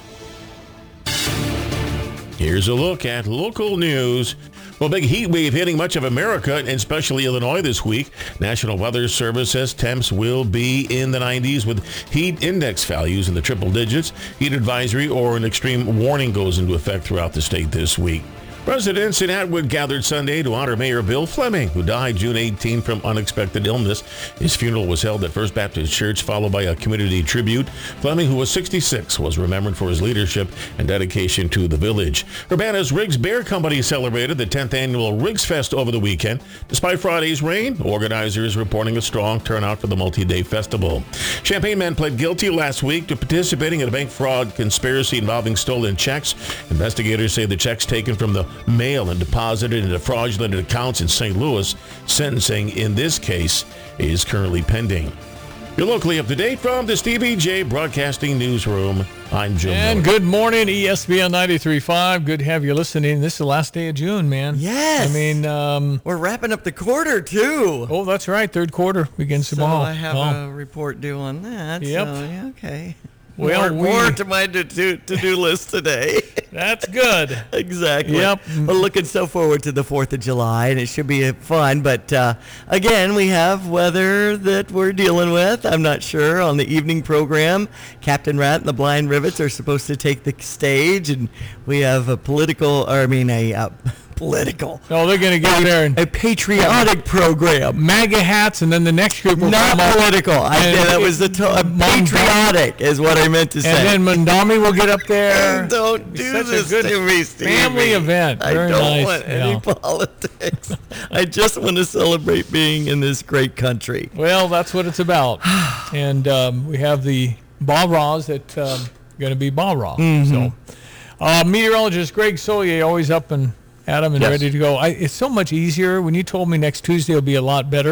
Speaker 21: Here's a look at local news. Well, big heat wave hitting much of America, and especially Illinois this week. National Weather Service says temps will be in the nineties with heat index values in the triple digits. Heat advisory or an extreme warning goes into effect throughout the state this week. Residents in Atwood gathered Sunday to honor Mayor Bill Fleming, who died June eighteenth from unexpected illness. His funeral was held at First Baptist Church, followed by a community tribute. Fleming, who was sixty-six, was remembered for his leadership and dedication to the village. Urbana's Riggs Beer Company celebrated the tenth annual Riggs Fest over the weekend. Despite Friday's rain, organizers reporting a strong turnout for the multi-day festival. Champaign men pled guilty last week to participating in a bank fraud conspiracy involving stolen checks. Investigators say the checks taken from the mail and deposited into fraudulent accounts in Saint Louis. Sentencing in this case is currently pending. You're locally up to date from the Stevie J Broadcasting Newsroom. I'm Jim
Speaker 1: And
Speaker 21: Miller.
Speaker 1: good morning, E S B N ninety-three point five. Good to have you listening. This is the last day of June, man.
Speaker 3: Yes.
Speaker 1: I mean, um,
Speaker 3: we're wrapping up the quarter, too.
Speaker 1: Oh, that's right. Third quarter begins
Speaker 3: So
Speaker 1: tomorrow.
Speaker 3: I have
Speaker 1: Oh.
Speaker 3: a report due on that.
Speaker 1: Yep.
Speaker 3: So, yeah, okay.
Speaker 1: Well,
Speaker 3: more,
Speaker 1: we-
Speaker 3: more to my to-do, to-do list today.
Speaker 1: That's good.
Speaker 3: Exactly.
Speaker 1: Yep.
Speaker 3: We're looking so forward to the fourth of July, and it should be fun. But, uh, again, we have weather that we're dealing with. I'm not sure. On the evening program, Captain Rat and the Blind Rivets are supposed to take the stage, and we have a political, or I mean, a... Uh, political.
Speaker 1: No, they're going to get there and
Speaker 3: a patriotic program.
Speaker 1: MAGA hats, and then the next group will
Speaker 3: Not
Speaker 1: come up.
Speaker 3: political. I
Speaker 1: And
Speaker 3: said that was the to- uh, patriotic is what I meant to say.
Speaker 1: And then Mondami will get up there.
Speaker 3: Don't
Speaker 1: It's
Speaker 3: do
Speaker 1: such a
Speaker 3: this
Speaker 1: good
Speaker 3: to me, Stevie.
Speaker 1: family event.
Speaker 3: I
Speaker 1: Very
Speaker 3: don't
Speaker 1: nice.
Speaker 3: want any
Speaker 1: Yeah.
Speaker 3: politics. I just want to celebrate being in this great country.
Speaker 1: Well, that's what it's about. And um, we have the Bah Rahs that um, going to be Bah Rah.
Speaker 3: Mhm.
Speaker 1: So, uh, meteorologist Greg Solier always up and at 'em and
Speaker 3: Yes.
Speaker 1: ready to go. I, it's so much easier when you told me next Tuesday will be a lot better.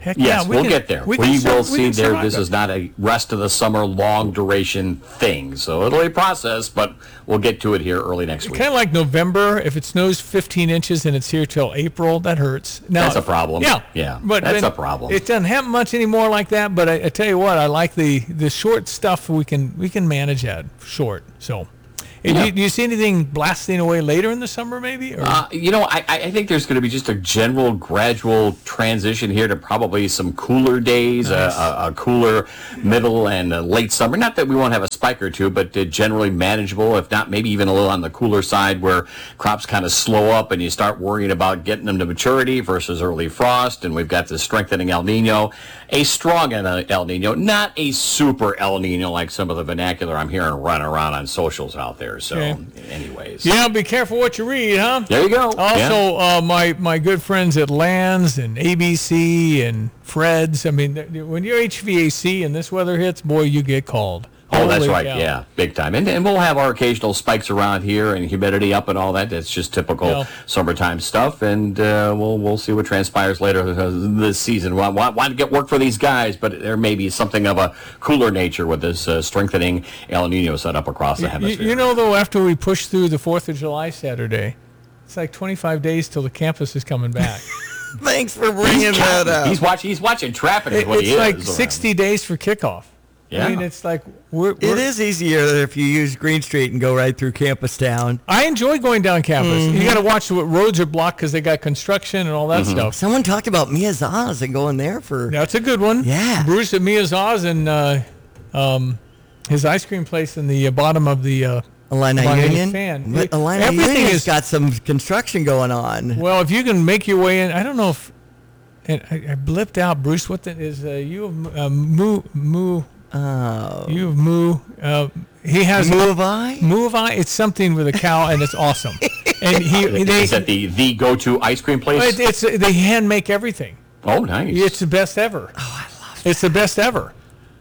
Speaker 1: Heck
Speaker 2: yes,
Speaker 1: yeah,
Speaker 2: we we'll
Speaker 1: can,
Speaker 2: get there.
Speaker 1: We,
Speaker 2: We,
Speaker 1: can
Speaker 2: will
Speaker 1: sur- we
Speaker 2: see
Speaker 1: can
Speaker 2: there.
Speaker 1: survive
Speaker 2: This
Speaker 1: it.
Speaker 2: is not a rest of the summer long duration thing. So it'll be a process, but we'll get to it here early next week.
Speaker 1: Kind of like November. If it snows fifteen inches and it's here till April, that hurts. Now,
Speaker 2: That's a problem.
Speaker 1: Yeah,
Speaker 2: Yeah,
Speaker 1: but
Speaker 2: that's
Speaker 1: then
Speaker 2: a problem.
Speaker 1: It doesn't happen much anymore like that. But I, I tell you what, I like the the short stuff. We can we can manage that short. So. And
Speaker 2: Yeah.
Speaker 1: do, you, do you see anything blasting away later in the summer, maybe? Or?
Speaker 2: Uh, you know, I, I think there's going to be just a general, gradual transition here to probably some cooler days,
Speaker 1: Nice.
Speaker 2: a, a, a cooler middle and a late summer. Not that we won't have a spike or two, but uh, generally manageable, if not maybe even a little on the cooler side where crops kind of slow up and you start worrying about getting them to maturity versus early frost. And we've got the strengthening El Nino, a strong El Nino, not a super El Nino like some of the vernacular I'm hearing run around on socials out there. So,
Speaker 1: Okay.
Speaker 2: anyways.
Speaker 1: Yeah, be careful what you read, huh?
Speaker 2: There you go.
Speaker 1: Also, uh, my, my good friends at Lands and A B C and Fred's, I mean, th- when your H V A C and this weather hits, boy, you get called.
Speaker 2: Oh, that's
Speaker 1: Holy
Speaker 2: right.
Speaker 1: cow.
Speaker 2: Yeah, big time. And, and we'll have our occasional spikes around here and humidity up and all that. That's just typical
Speaker 1: Yeah.
Speaker 2: summertime stuff. And uh, we'll we'll see what transpires later this season. Want, want, want to get work for these guys, but there may be something of a cooler nature with this uh, strengthening El Nino set up across the
Speaker 1: You,
Speaker 2: hemisphere.
Speaker 1: you know, though, after we push through the fourth of July Saturday, it's like twenty-five days till the campus is coming back.
Speaker 3: Thanks for bringing
Speaker 2: he's
Speaker 3: that
Speaker 2: counting.
Speaker 3: up.
Speaker 2: He's watching. He's watching traffic. Is
Speaker 1: It-
Speaker 2: what
Speaker 1: it's
Speaker 2: he
Speaker 1: like
Speaker 2: is.
Speaker 1: sixty days for kickoff.
Speaker 2: Yeah.
Speaker 1: I mean, it's like we're,
Speaker 3: It
Speaker 1: we're
Speaker 3: is easier if you use Green Street and go right through Campus Town.
Speaker 1: I enjoy going down campus.
Speaker 3: Mhm.
Speaker 1: You got to watch what roads are blocked because they got construction and all that
Speaker 2: Mm-hmm.
Speaker 1: stuff.
Speaker 3: Someone talked about Miaza's and going there for.
Speaker 1: That's a good one.
Speaker 3: Yeah.
Speaker 1: Bruce at Miaza's and uh, um, his ice cream place in the uh, bottom of the uh,
Speaker 3: Illini
Speaker 1: Illini
Speaker 3: Union.
Speaker 1: Fan.
Speaker 3: But
Speaker 1: It-
Speaker 3: Illini
Speaker 1: everything
Speaker 3: Union's
Speaker 1: is
Speaker 3: got some construction going on.
Speaker 1: well. If you can make your way in, I don't know if and I, I blipped out. Bruce, what the, is uh, you have uh, moo moo?
Speaker 3: Oh.
Speaker 1: You have moo. Uh, he has
Speaker 3: Moo of I?
Speaker 1: Moo of I. It's something with a cow, and it's awesome. And he they,
Speaker 2: is that the the go-to ice cream place?
Speaker 1: it, it's they hand make everything.
Speaker 2: Oh, nice.
Speaker 1: It's the best ever. Oh, I love it. It's the best ever.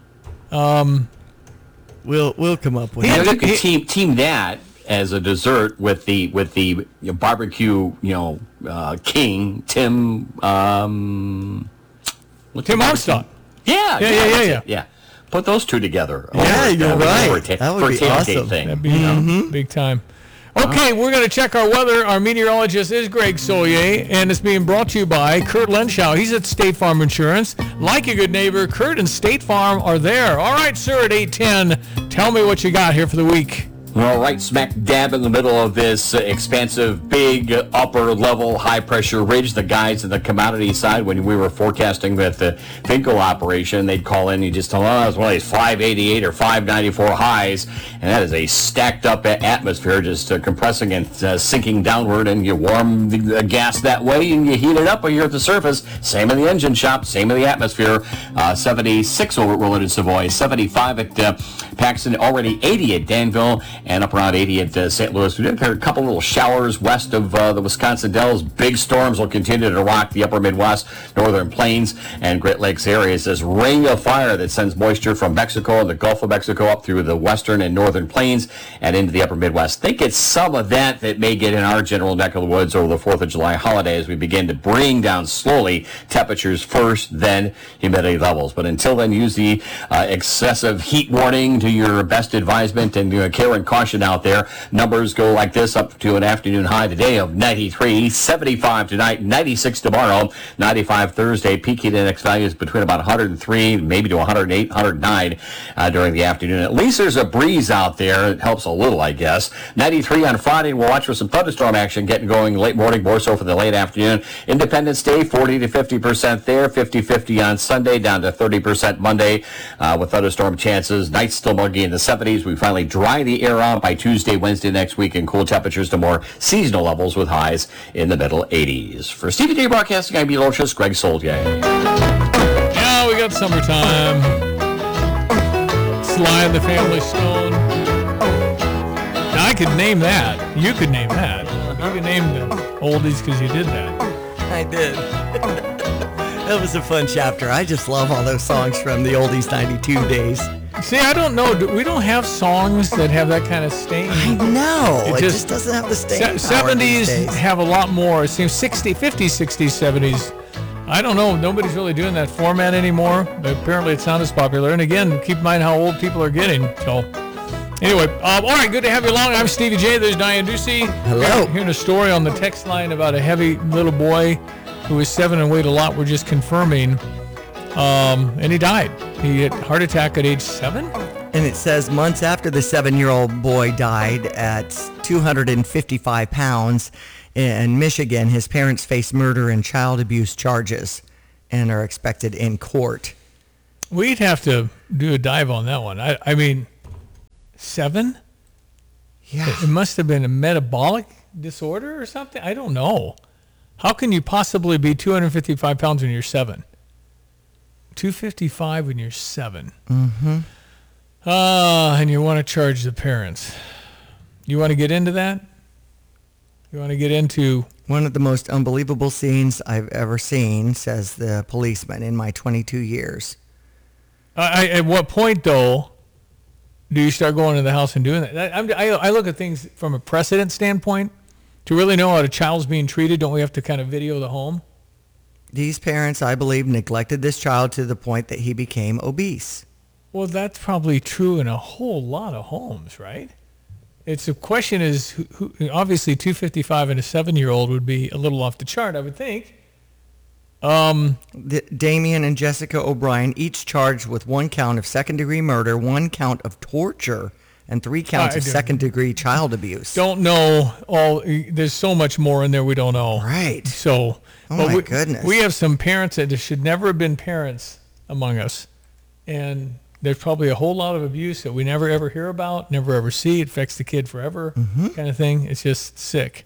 Speaker 1: Um,
Speaker 3: We'll we'll come up with
Speaker 2: You
Speaker 3: it.
Speaker 2: know, you could team team that as a dessert with the with the you know, barbecue, you know, uh, king Tim. Um, what's
Speaker 1: Tim
Speaker 2: the barbecue?
Speaker 1: Armstrong.
Speaker 2: Yeah,
Speaker 1: Yeah, yeah,
Speaker 2: that's
Speaker 1: yeah,
Speaker 2: it,
Speaker 1: yeah.
Speaker 2: yeah. Put those two together.
Speaker 3: Yeah,
Speaker 2: over,
Speaker 3: you're
Speaker 2: uh,
Speaker 3: right.
Speaker 2: for a ta-
Speaker 3: That would
Speaker 2: for a
Speaker 3: be
Speaker 2: tailgate
Speaker 3: awesome.
Speaker 2: thing.
Speaker 1: That'd be
Speaker 2: you know?
Speaker 1: uh, big time. Okay, we're going to check our weather. Our meteorologist is Greg Solier, and it's being brought to you by Kurt Lenschow. He's at State Farm Insurance. Like a good neighbor, Kurt and State Farm are there. All right, sir, at eight ten, tell me what you got here for the week.
Speaker 2: Well, right smack dab in the middle of this uh, expansive, big, uh, upper-level, high-pressure ridge. The guys in the commodity side, when we were forecasting with the Finco operation, they'd call in and you just tell them, oh, it's one of these five eighty-eight or five ninety-four highs, and that is a stacked-up atmosphere just uh, compressing and uh, sinking downward, and you warm the, the gas that way, and you heat it up here at the surface. Same in the engine shop, same in the atmosphere. Uh, seventy-six over at Willard Savoy, seventy-five at uh, Paxton, already eighty at Danville, and up around eighty at uh, Saint Louis. We did have a couple little showers west of uh, the Wisconsin Dells. Big storms will continue to rock the upper Midwest, northern plains, and Great Lakes areas. This ring of fire that sends moisture from Mexico and the Gulf of Mexico up through the western and northern plains and into the upper Midwest. Think it's some of that that may get in our general neck of the woods over the fourth of July holiday as we begin to bring down slowly temperatures first, then humidity levels. But until then, use the uh, excessive heat warning to your best advisement and uh, care and caution out there. Numbers go like this up to an afternoon high today of ninety-three, seventy-five tonight, ninety-six tomorrow, ninety-five Thursday. Peak heat index values between about one hundred three, maybe to one hundred eight, one hundred nine uh, during the afternoon. At least there's a breeze out there. It helps a little, I guess. ninety-three on Friday. We'll watch for some thunderstorm action getting going late morning, more so for the late afternoon. Independence Day, forty to fifty percent there, fifty fifty on Sunday, down to thirty percent Monday uh, with thunderstorm chances. Nights still muggy in the seventies. We finally dry the air out by Tuesday, Wednesday next week, and cool temperatures to more seasonal levels with highs in the middle eighties. For Stevie Day Broadcasting, I'm Beatrice, Greg Solier.
Speaker 1: Yeah, we got summertime. Sly and the Family Stone. Now, I could name that. You could name that. You could name the oldies because you did that.
Speaker 3: I did. That was a fun chapter. I just love all those songs from the oldies ninety-two days.
Speaker 1: See, I don't know. Do- We don't have songs that have that kind of stain.
Speaker 3: I know. It, just, doesn't have the staying power these
Speaker 1: seventies
Speaker 3: days.
Speaker 1: have a lot more. It seems sixty, fifties, sixties, seventies I don't know. Nobody's really doing that format anymore. But apparently, it's not as popular. And again, keep in mind how old people are getting. So, anyway, um, all right, good to have you along. I'm Stevie J. There's Diane Ducey.
Speaker 3: Hello.
Speaker 1: We're hearing a story on the text line about a heavy little boy who was seven and weighed a lot. We're just confirming. Um, and he died. He had a heart attack at age seven.
Speaker 3: And it says months after the seven-year-old boy died at two hundred fifty-five pounds in Michigan, his parents face murder and child abuse charges and are expected in court.
Speaker 1: We'd have to do a dive on that one. I, I mean, seven?
Speaker 3: Yeah.
Speaker 1: It, it must have been a metabolic disorder or something. I don't know. How can you possibly be two hundred fifty-five pounds when you're seven? two fifty-five when you're seven.
Speaker 3: Mm-hmm.
Speaker 1: Ah, uh, and you want to charge the parents. You want to get into that? You want to get into...
Speaker 3: One of the most unbelievable scenes I've ever seen, says the policeman, in my twenty-two years.
Speaker 1: I, at what point, though, do you start going to the house and doing that? I, I, I look at things from a precedent standpoint. To really know how a child's being treated, don't we have to kind of video the home?
Speaker 3: These parents, I believe, neglected this child to the point that he became obese.
Speaker 1: Well, that's probably true in a whole lot of homes, right? It's the question is, who, who, obviously, two fifty-five and a seven-year-old would be a little off the chart, I would think. Um,
Speaker 3: the, Damien and Jessica O'Brien, each charged with one count of second-degree murder, one count of torture, and three counts
Speaker 1: I
Speaker 3: of second-degree child abuse.
Speaker 1: Don't know all. There's so much more in there we don't know.
Speaker 3: Right.
Speaker 1: So,
Speaker 3: oh my
Speaker 1: we,
Speaker 3: goodness,
Speaker 1: we have some parents that should never have been parents among us, and there's probably a whole lot of abuse that we never ever hear about, never ever see. It affects the kid forever,
Speaker 3: mm-hmm.
Speaker 1: kind of thing. It's just sick,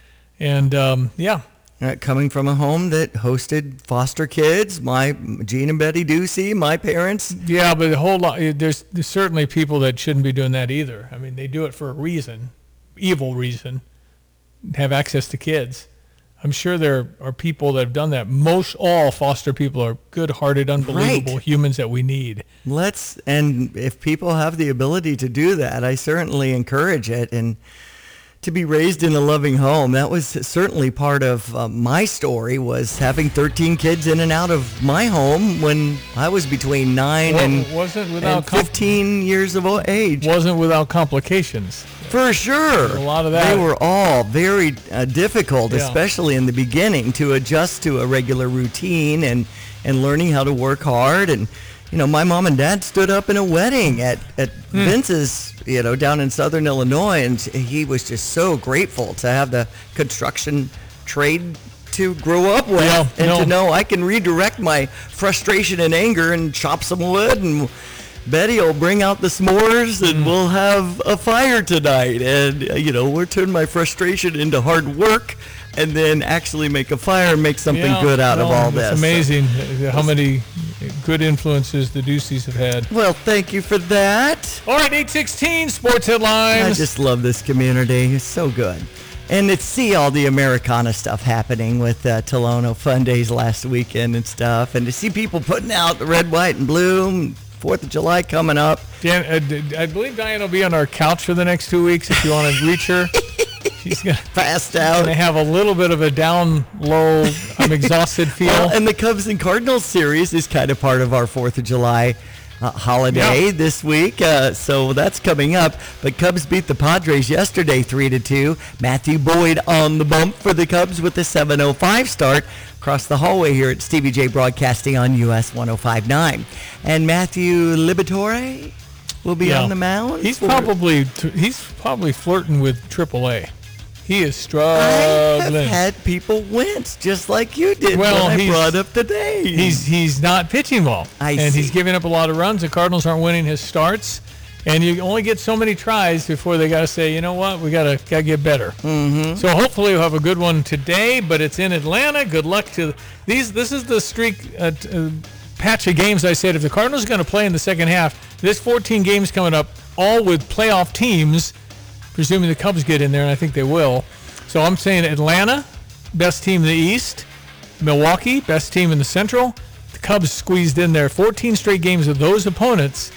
Speaker 1: and um, yeah.
Speaker 3: Uh, coming from a home that hosted foster kids, my Gene and Betty Ducey, my parents.
Speaker 1: Yeah, but a whole lot. There's, there's certainly people that shouldn't be doing that either. I mean, they do it for a reason, evil reason, have access to kids. I'm sure there are people that have done that. Most all foster people are good-hearted, unbelievable
Speaker 3: right.
Speaker 1: humans that we need.
Speaker 3: Let's, and if people have the ability to do that, I certainly encourage it. And to be raised in a loving home, that was certainly part of uh, my story, was having thirteen kids in and out of my home when I was between nine
Speaker 1: well,
Speaker 3: and,
Speaker 1: wasn't without
Speaker 3: and fifteen com- years of age.
Speaker 1: Wasn't without complications.
Speaker 3: For sure.
Speaker 1: A lot of that.
Speaker 3: They were all very uh, difficult,
Speaker 1: yeah.
Speaker 3: especially in the beginning, to adjust to a regular routine and, and learning how to work hard. And, you know, my mom and dad stood up in a wedding at, at hmm. Vince's, you know, down in Southern Illinois, and he was just so grateful to have the construction trade to grow up with,
Speaker 1: yeah,
Speaker 3: and
Speaker 1: no.
Speaker 3: to know I can redirect my frustration and anger and chop some wood, and Betty will bring out the s'mores, and mm. we'll have a fire tonight. And, uh, you know, we'll turn my frustration into hard work and then actually make a fire and make something
Speaker 1: yeah,
Speaker 3: good out
Speaker 1: no,
Speaker 3: of all
Speaker 1: it's
Speaker 3: this.
Speaker 1: It's amazing so, how many good influences the Duceys have had.
Speaker 3: Well, thank you for that.
Speaker 1: All right, eight sixteen Sports Headlines.
Speaker 3: I just love this community. It's so good. And to see all the Americana stuff happening with uh, Tolono Fun Days last weekend and stuff, and to see people putting out the red, white, and blue, fourth of July coming up.
Speaker 1: Dan, uh, I believe Diane will be on our couch for the next two weeks if you want to reach her. She's gonna,
Speaker 3: passed out.
Speaker 1: Going to have a little bit of a down, low, I'm exhausted feel.
Speaker 3: Well, and the Cubs and Cardinals series is kind of part of our fourth of July uh, holiday
Speaker 1: yeah.
Speaker 3: this week, uh, so that's coming up. But Cubs beat the Padres yesterday three to two. Matthew Boyd on the bump for the Cubs with the seven oh five start. Across the hallway here at Stevie J Broadcasting on U S one oh five point nine. And Matthew Liberatore will be
Speaker 1: yeah.
Speaker 3: on the mound.
Speaker 1: He's
Speaker 3: for...
Speaker 1: probably he's probably flirting with triple A. He is struggling.
Speaker 3: I have had people wince just like you did
Speaker 1: well,
Speaker 3: when I brought up the days.
Speaker 1: He's he's not pitching well,
Speaker 3: I
Speaker 1: and
Speaker 3: see.
Speaker 1: he's giving up a lot of runs. The Cardinals aren't winning his starts, and you only get so many tries before they got to say, you know what, we gotta gotta get better.
Speaker 3: Mm-hmm.
Speaker 1: So hopefully we'll have a good one today, but it's in Atlanta. Good luck to these. This is the streak uh, uh, patch of games I said. If the Cardinals are going to play in the second half, there's fourteen games coming up, all with playoff teams. Presuming the Cubs get in there, and I think they will. So I'm saying Atlanta, best team in the East. Milwaukee, best team in the Central. The Cubs squeezed in there. fourteen straight games of those opponents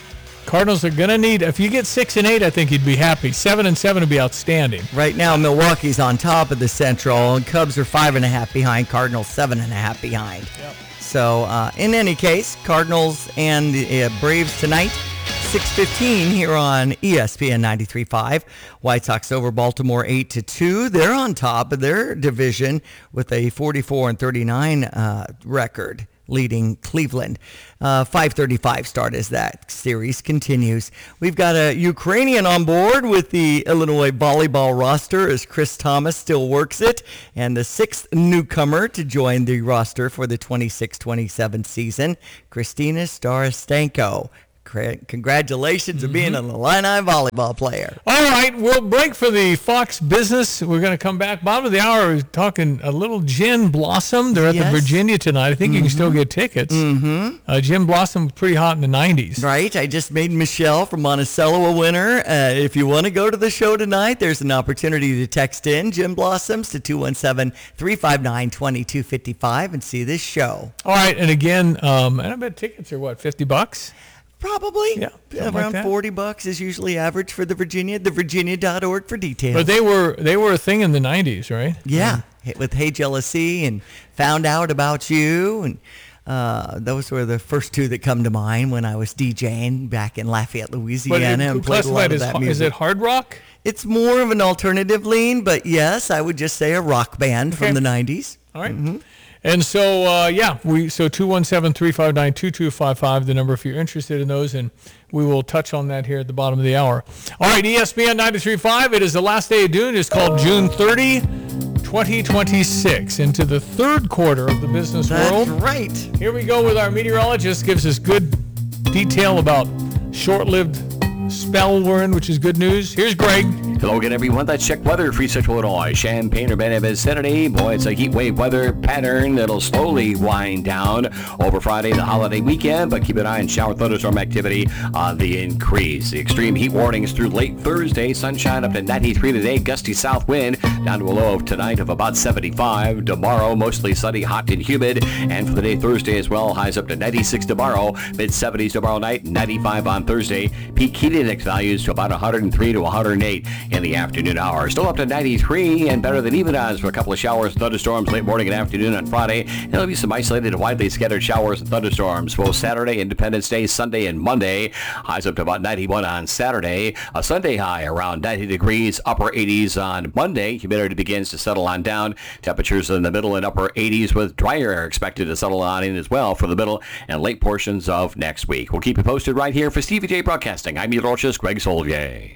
Speaker 1: Cardinals are going to need, if you get six and eight, I think you'd be happy. Seven and seven would be outstanding.
Speaker 3: Right now, Milwaukee's on top of the Central, and Cubs are five and a half behind, Cardinals seven and a half behind.
Speaker 1: Yep.
Speaker 3: So, uh, in any case, Cardinals and the uh, Braves tonight, six fifteen here on E S P N ninety-three point five. White Sox over Baltimore eight to two. They're on top of their division with a forty-four and thirty-nine uh, record, leading Cleveland. Uh, five thirty-five start as that series continues. We've got a Ukrainian on board with the Illinois volleyball roster as Chris Thomas still works it, and the sixth newcomer to join the roster for the twenty-six twenty-seven season, Kristina Starastenko. Congratulations on being an Illini volleyball player.
Speaker 1: All right, we'll break for the Fox Business. We're going to come back. Bottom of the hour, we're talking a little Gin Blossom. They're at
Speaker 3: Yes.
Speaker 1: the Virginia tonight. I think
Speaker 3: Mm-hmm.
Speaker 1: you can still get tickets.
Speaker 3: Mm-hmm.
Speaker 1: Uh, Gin Blossom was pretty hot in the nineties.
Speaker 3: Right. I just made Michelle from Monticello a winner. Uh, if you want to go to the show tonight, there's an opportunity to text in Gin Blossoms to two one seven, three five nine, two two five five and see this show.
Speaker 1: All right, and again, um, and I bet tickets are, what, fifty bucks?
Speaker 3: Probably.
Speaker 1: Yeah.
Speaker 3: Around
Speaker 1: like that.
Speaker 3: forty bucks is usually average for the Virginia, the virginia dot org for details.
Speaker 1: But they were they were a thing in the nineties, right?
Speaker 3: Yeah, with Hey Jealousy and Found Out About You, and uh, those were the first two that come to mind when I was DJing back in Lafayette, Louisiana,
Speaker 1: But it,
Speaker 3: and played a lot of
Speaker 1: is,
Speaker 3: that
Speaker 1: is
Speaker 3: music.
Speaker 1: it hard rock?
Speaker 3: It's more of an alternative lean, but yes, I would just say a rock band
Speaker 1: Okay.
Speaker 3: from the nineties.
Speaker 1: All right. And so, uh, yeah, we so two one seven, three five nine, two two five five, the number if you're interested in those, and we will touch on that here at the bottom of the hour. All right, E S P N ninety-three point five, it is the last day of June. It's called June thirtieth, twenty twenty-six, into the third quarter of the business
Speaker 3: That's
Speaker 1: world.
Speaker 3: right.
Speaker 1: Here we go with our meteorologist, gives us good detail about short-lived spell we're in, which is good news. Here's Greg.
Speaker 2: Hello again, everyone. Let's check weather for Central Illinois. Champaign or Bennett vicinity. Boy, it's a heat wave weather pattern that'll slowly wind down over Friday, the holiday weekend, but keep an eye on shower thunderstorm activity on the increase. The extreme heat warnings through late Thursday. Sunshine up to ninety-three today. Gusty south wind down to a low of tonight of about seventy-five. Tomorrow, mostly sunny, hot and humid. And for the day Thursday as well, highs up to ninety-six tomorrow. mid-seventies tomorrow night, ninety-five on Thursday. Peak heat index values to about one hundred three to one hundred eight in the afternoon hours. Still up to ninety-three and better than even odds for a couple of showers, thunderstorms late morning and afternoon on Friday. And there'll be some isolated and widely scattered showers and thunderstorms both Saturday, Independence Day, Sunday, and Monday. Highs up to about ninety-one on Saturday. A Sunday high around ninety degrees, upper eighties on Monday. Humidity begins to settle on down. Temperatures in the middle and upper eighties with drier air expected to settle on in as well for the middle and late portions of next week. We'll keep you posted right here for Stevie J Broadcasting. I'm meteorologist Greg Solier.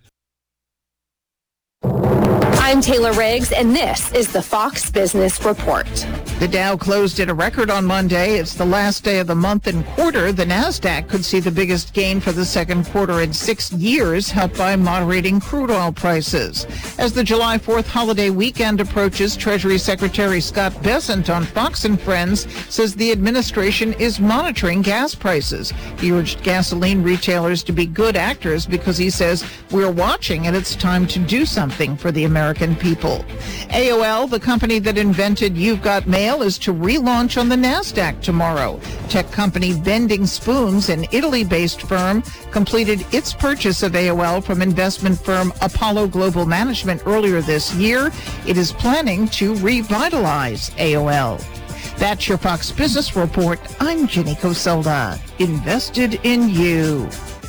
Speaker 5: I'm Taylor Riggs, and this is the Fox Business Report.
Speaker 22: The Dow closed at a record on Monday. It's the last day of the month and quarter. The Nasdaq could see the biggest gain for the second quarter in six years, helped by moderating crude oil prices. As the July fourth holiday weekend approaches, Treasury Secretary Scott Bessent on Fox and Friends says the administration is monitoring gas prices. He urged gasoline retailers to be good actors because he says we're watching and it's time to do something for the American people. A O L, the company that invented You've Got Mail, is to relaunch on the NASDAQ tomorrow. Tech company Bending Spoons, an Italy-based firm, completed its purchase of A O L from investment firm Apollo Global Management earlier this year. It is planning to revitalize A O L. That's your Fox Business Report. I'm Jenny Coselda. Invested in you.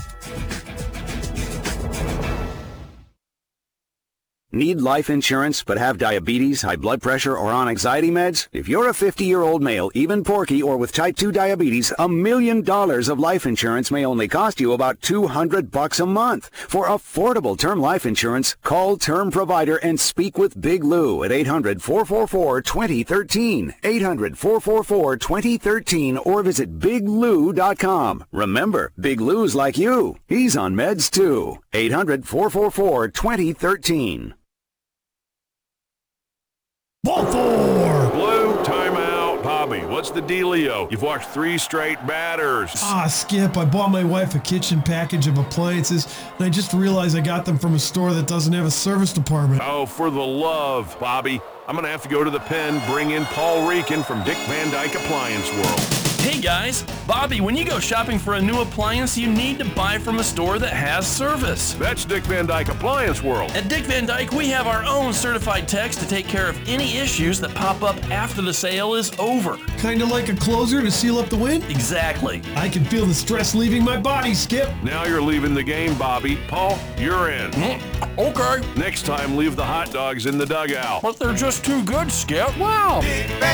Speaker 23: Need life insurance but have diabetes, high blood pressure, or on anxiety meds? If you're a fifty-year-old male, even porky, or with type two diabetes, a million dollars of life insurance may only cost you about two hundred bucks a month. For affordable term life insurance, call Term Provider and speak with Big Lou at eight hundred, four four four, two zero one three, eight hundred, four four four, two zero one three, or visit big lou dot com. Remember, Big Lou's like you. He's on meds too. eight hundred, four four four, two zero one three.
Speaker 24: Baltimore! Blue, timeout. Bobby, what's the dealio? You've watched three straight batters.
Speaker 25: Ah, Skip, I bought my wife a kitchen package of appliances, and I just realized I got them from a store that doesn't have a service department.
Speaker 24: Oh, for the love, Bobby. I'm going to have to go to the pen, bring in Paul Reekin from Dick Van Dyke Appliance World.
Speaker 4: Hey guys, Bobby, when you go shopping for a new appliance, you need to buy from a store that has service.
Speaker 24: That's Dick Van Dyke Appliance World.
Speaker 4: At Dick Van Dyke, we have our own certified techs to take care of any issues that pop up after the sale is over.
Speaker 25: Kind of like a closer to seal up the wind?
Speaker 4: Exactly.
Speaker 25: I can feel the stress leaving my body, Skip.
Speaker 24: Now you're leaving the game, Bobby. Paul, you're in.
Speaker 4: Mm, okay.
Speaker 24: Next time, leave the hot dogs in the dugout.
Speaker 4: But they're just too good, Skip. Wow.
Speaker 6: Dick Van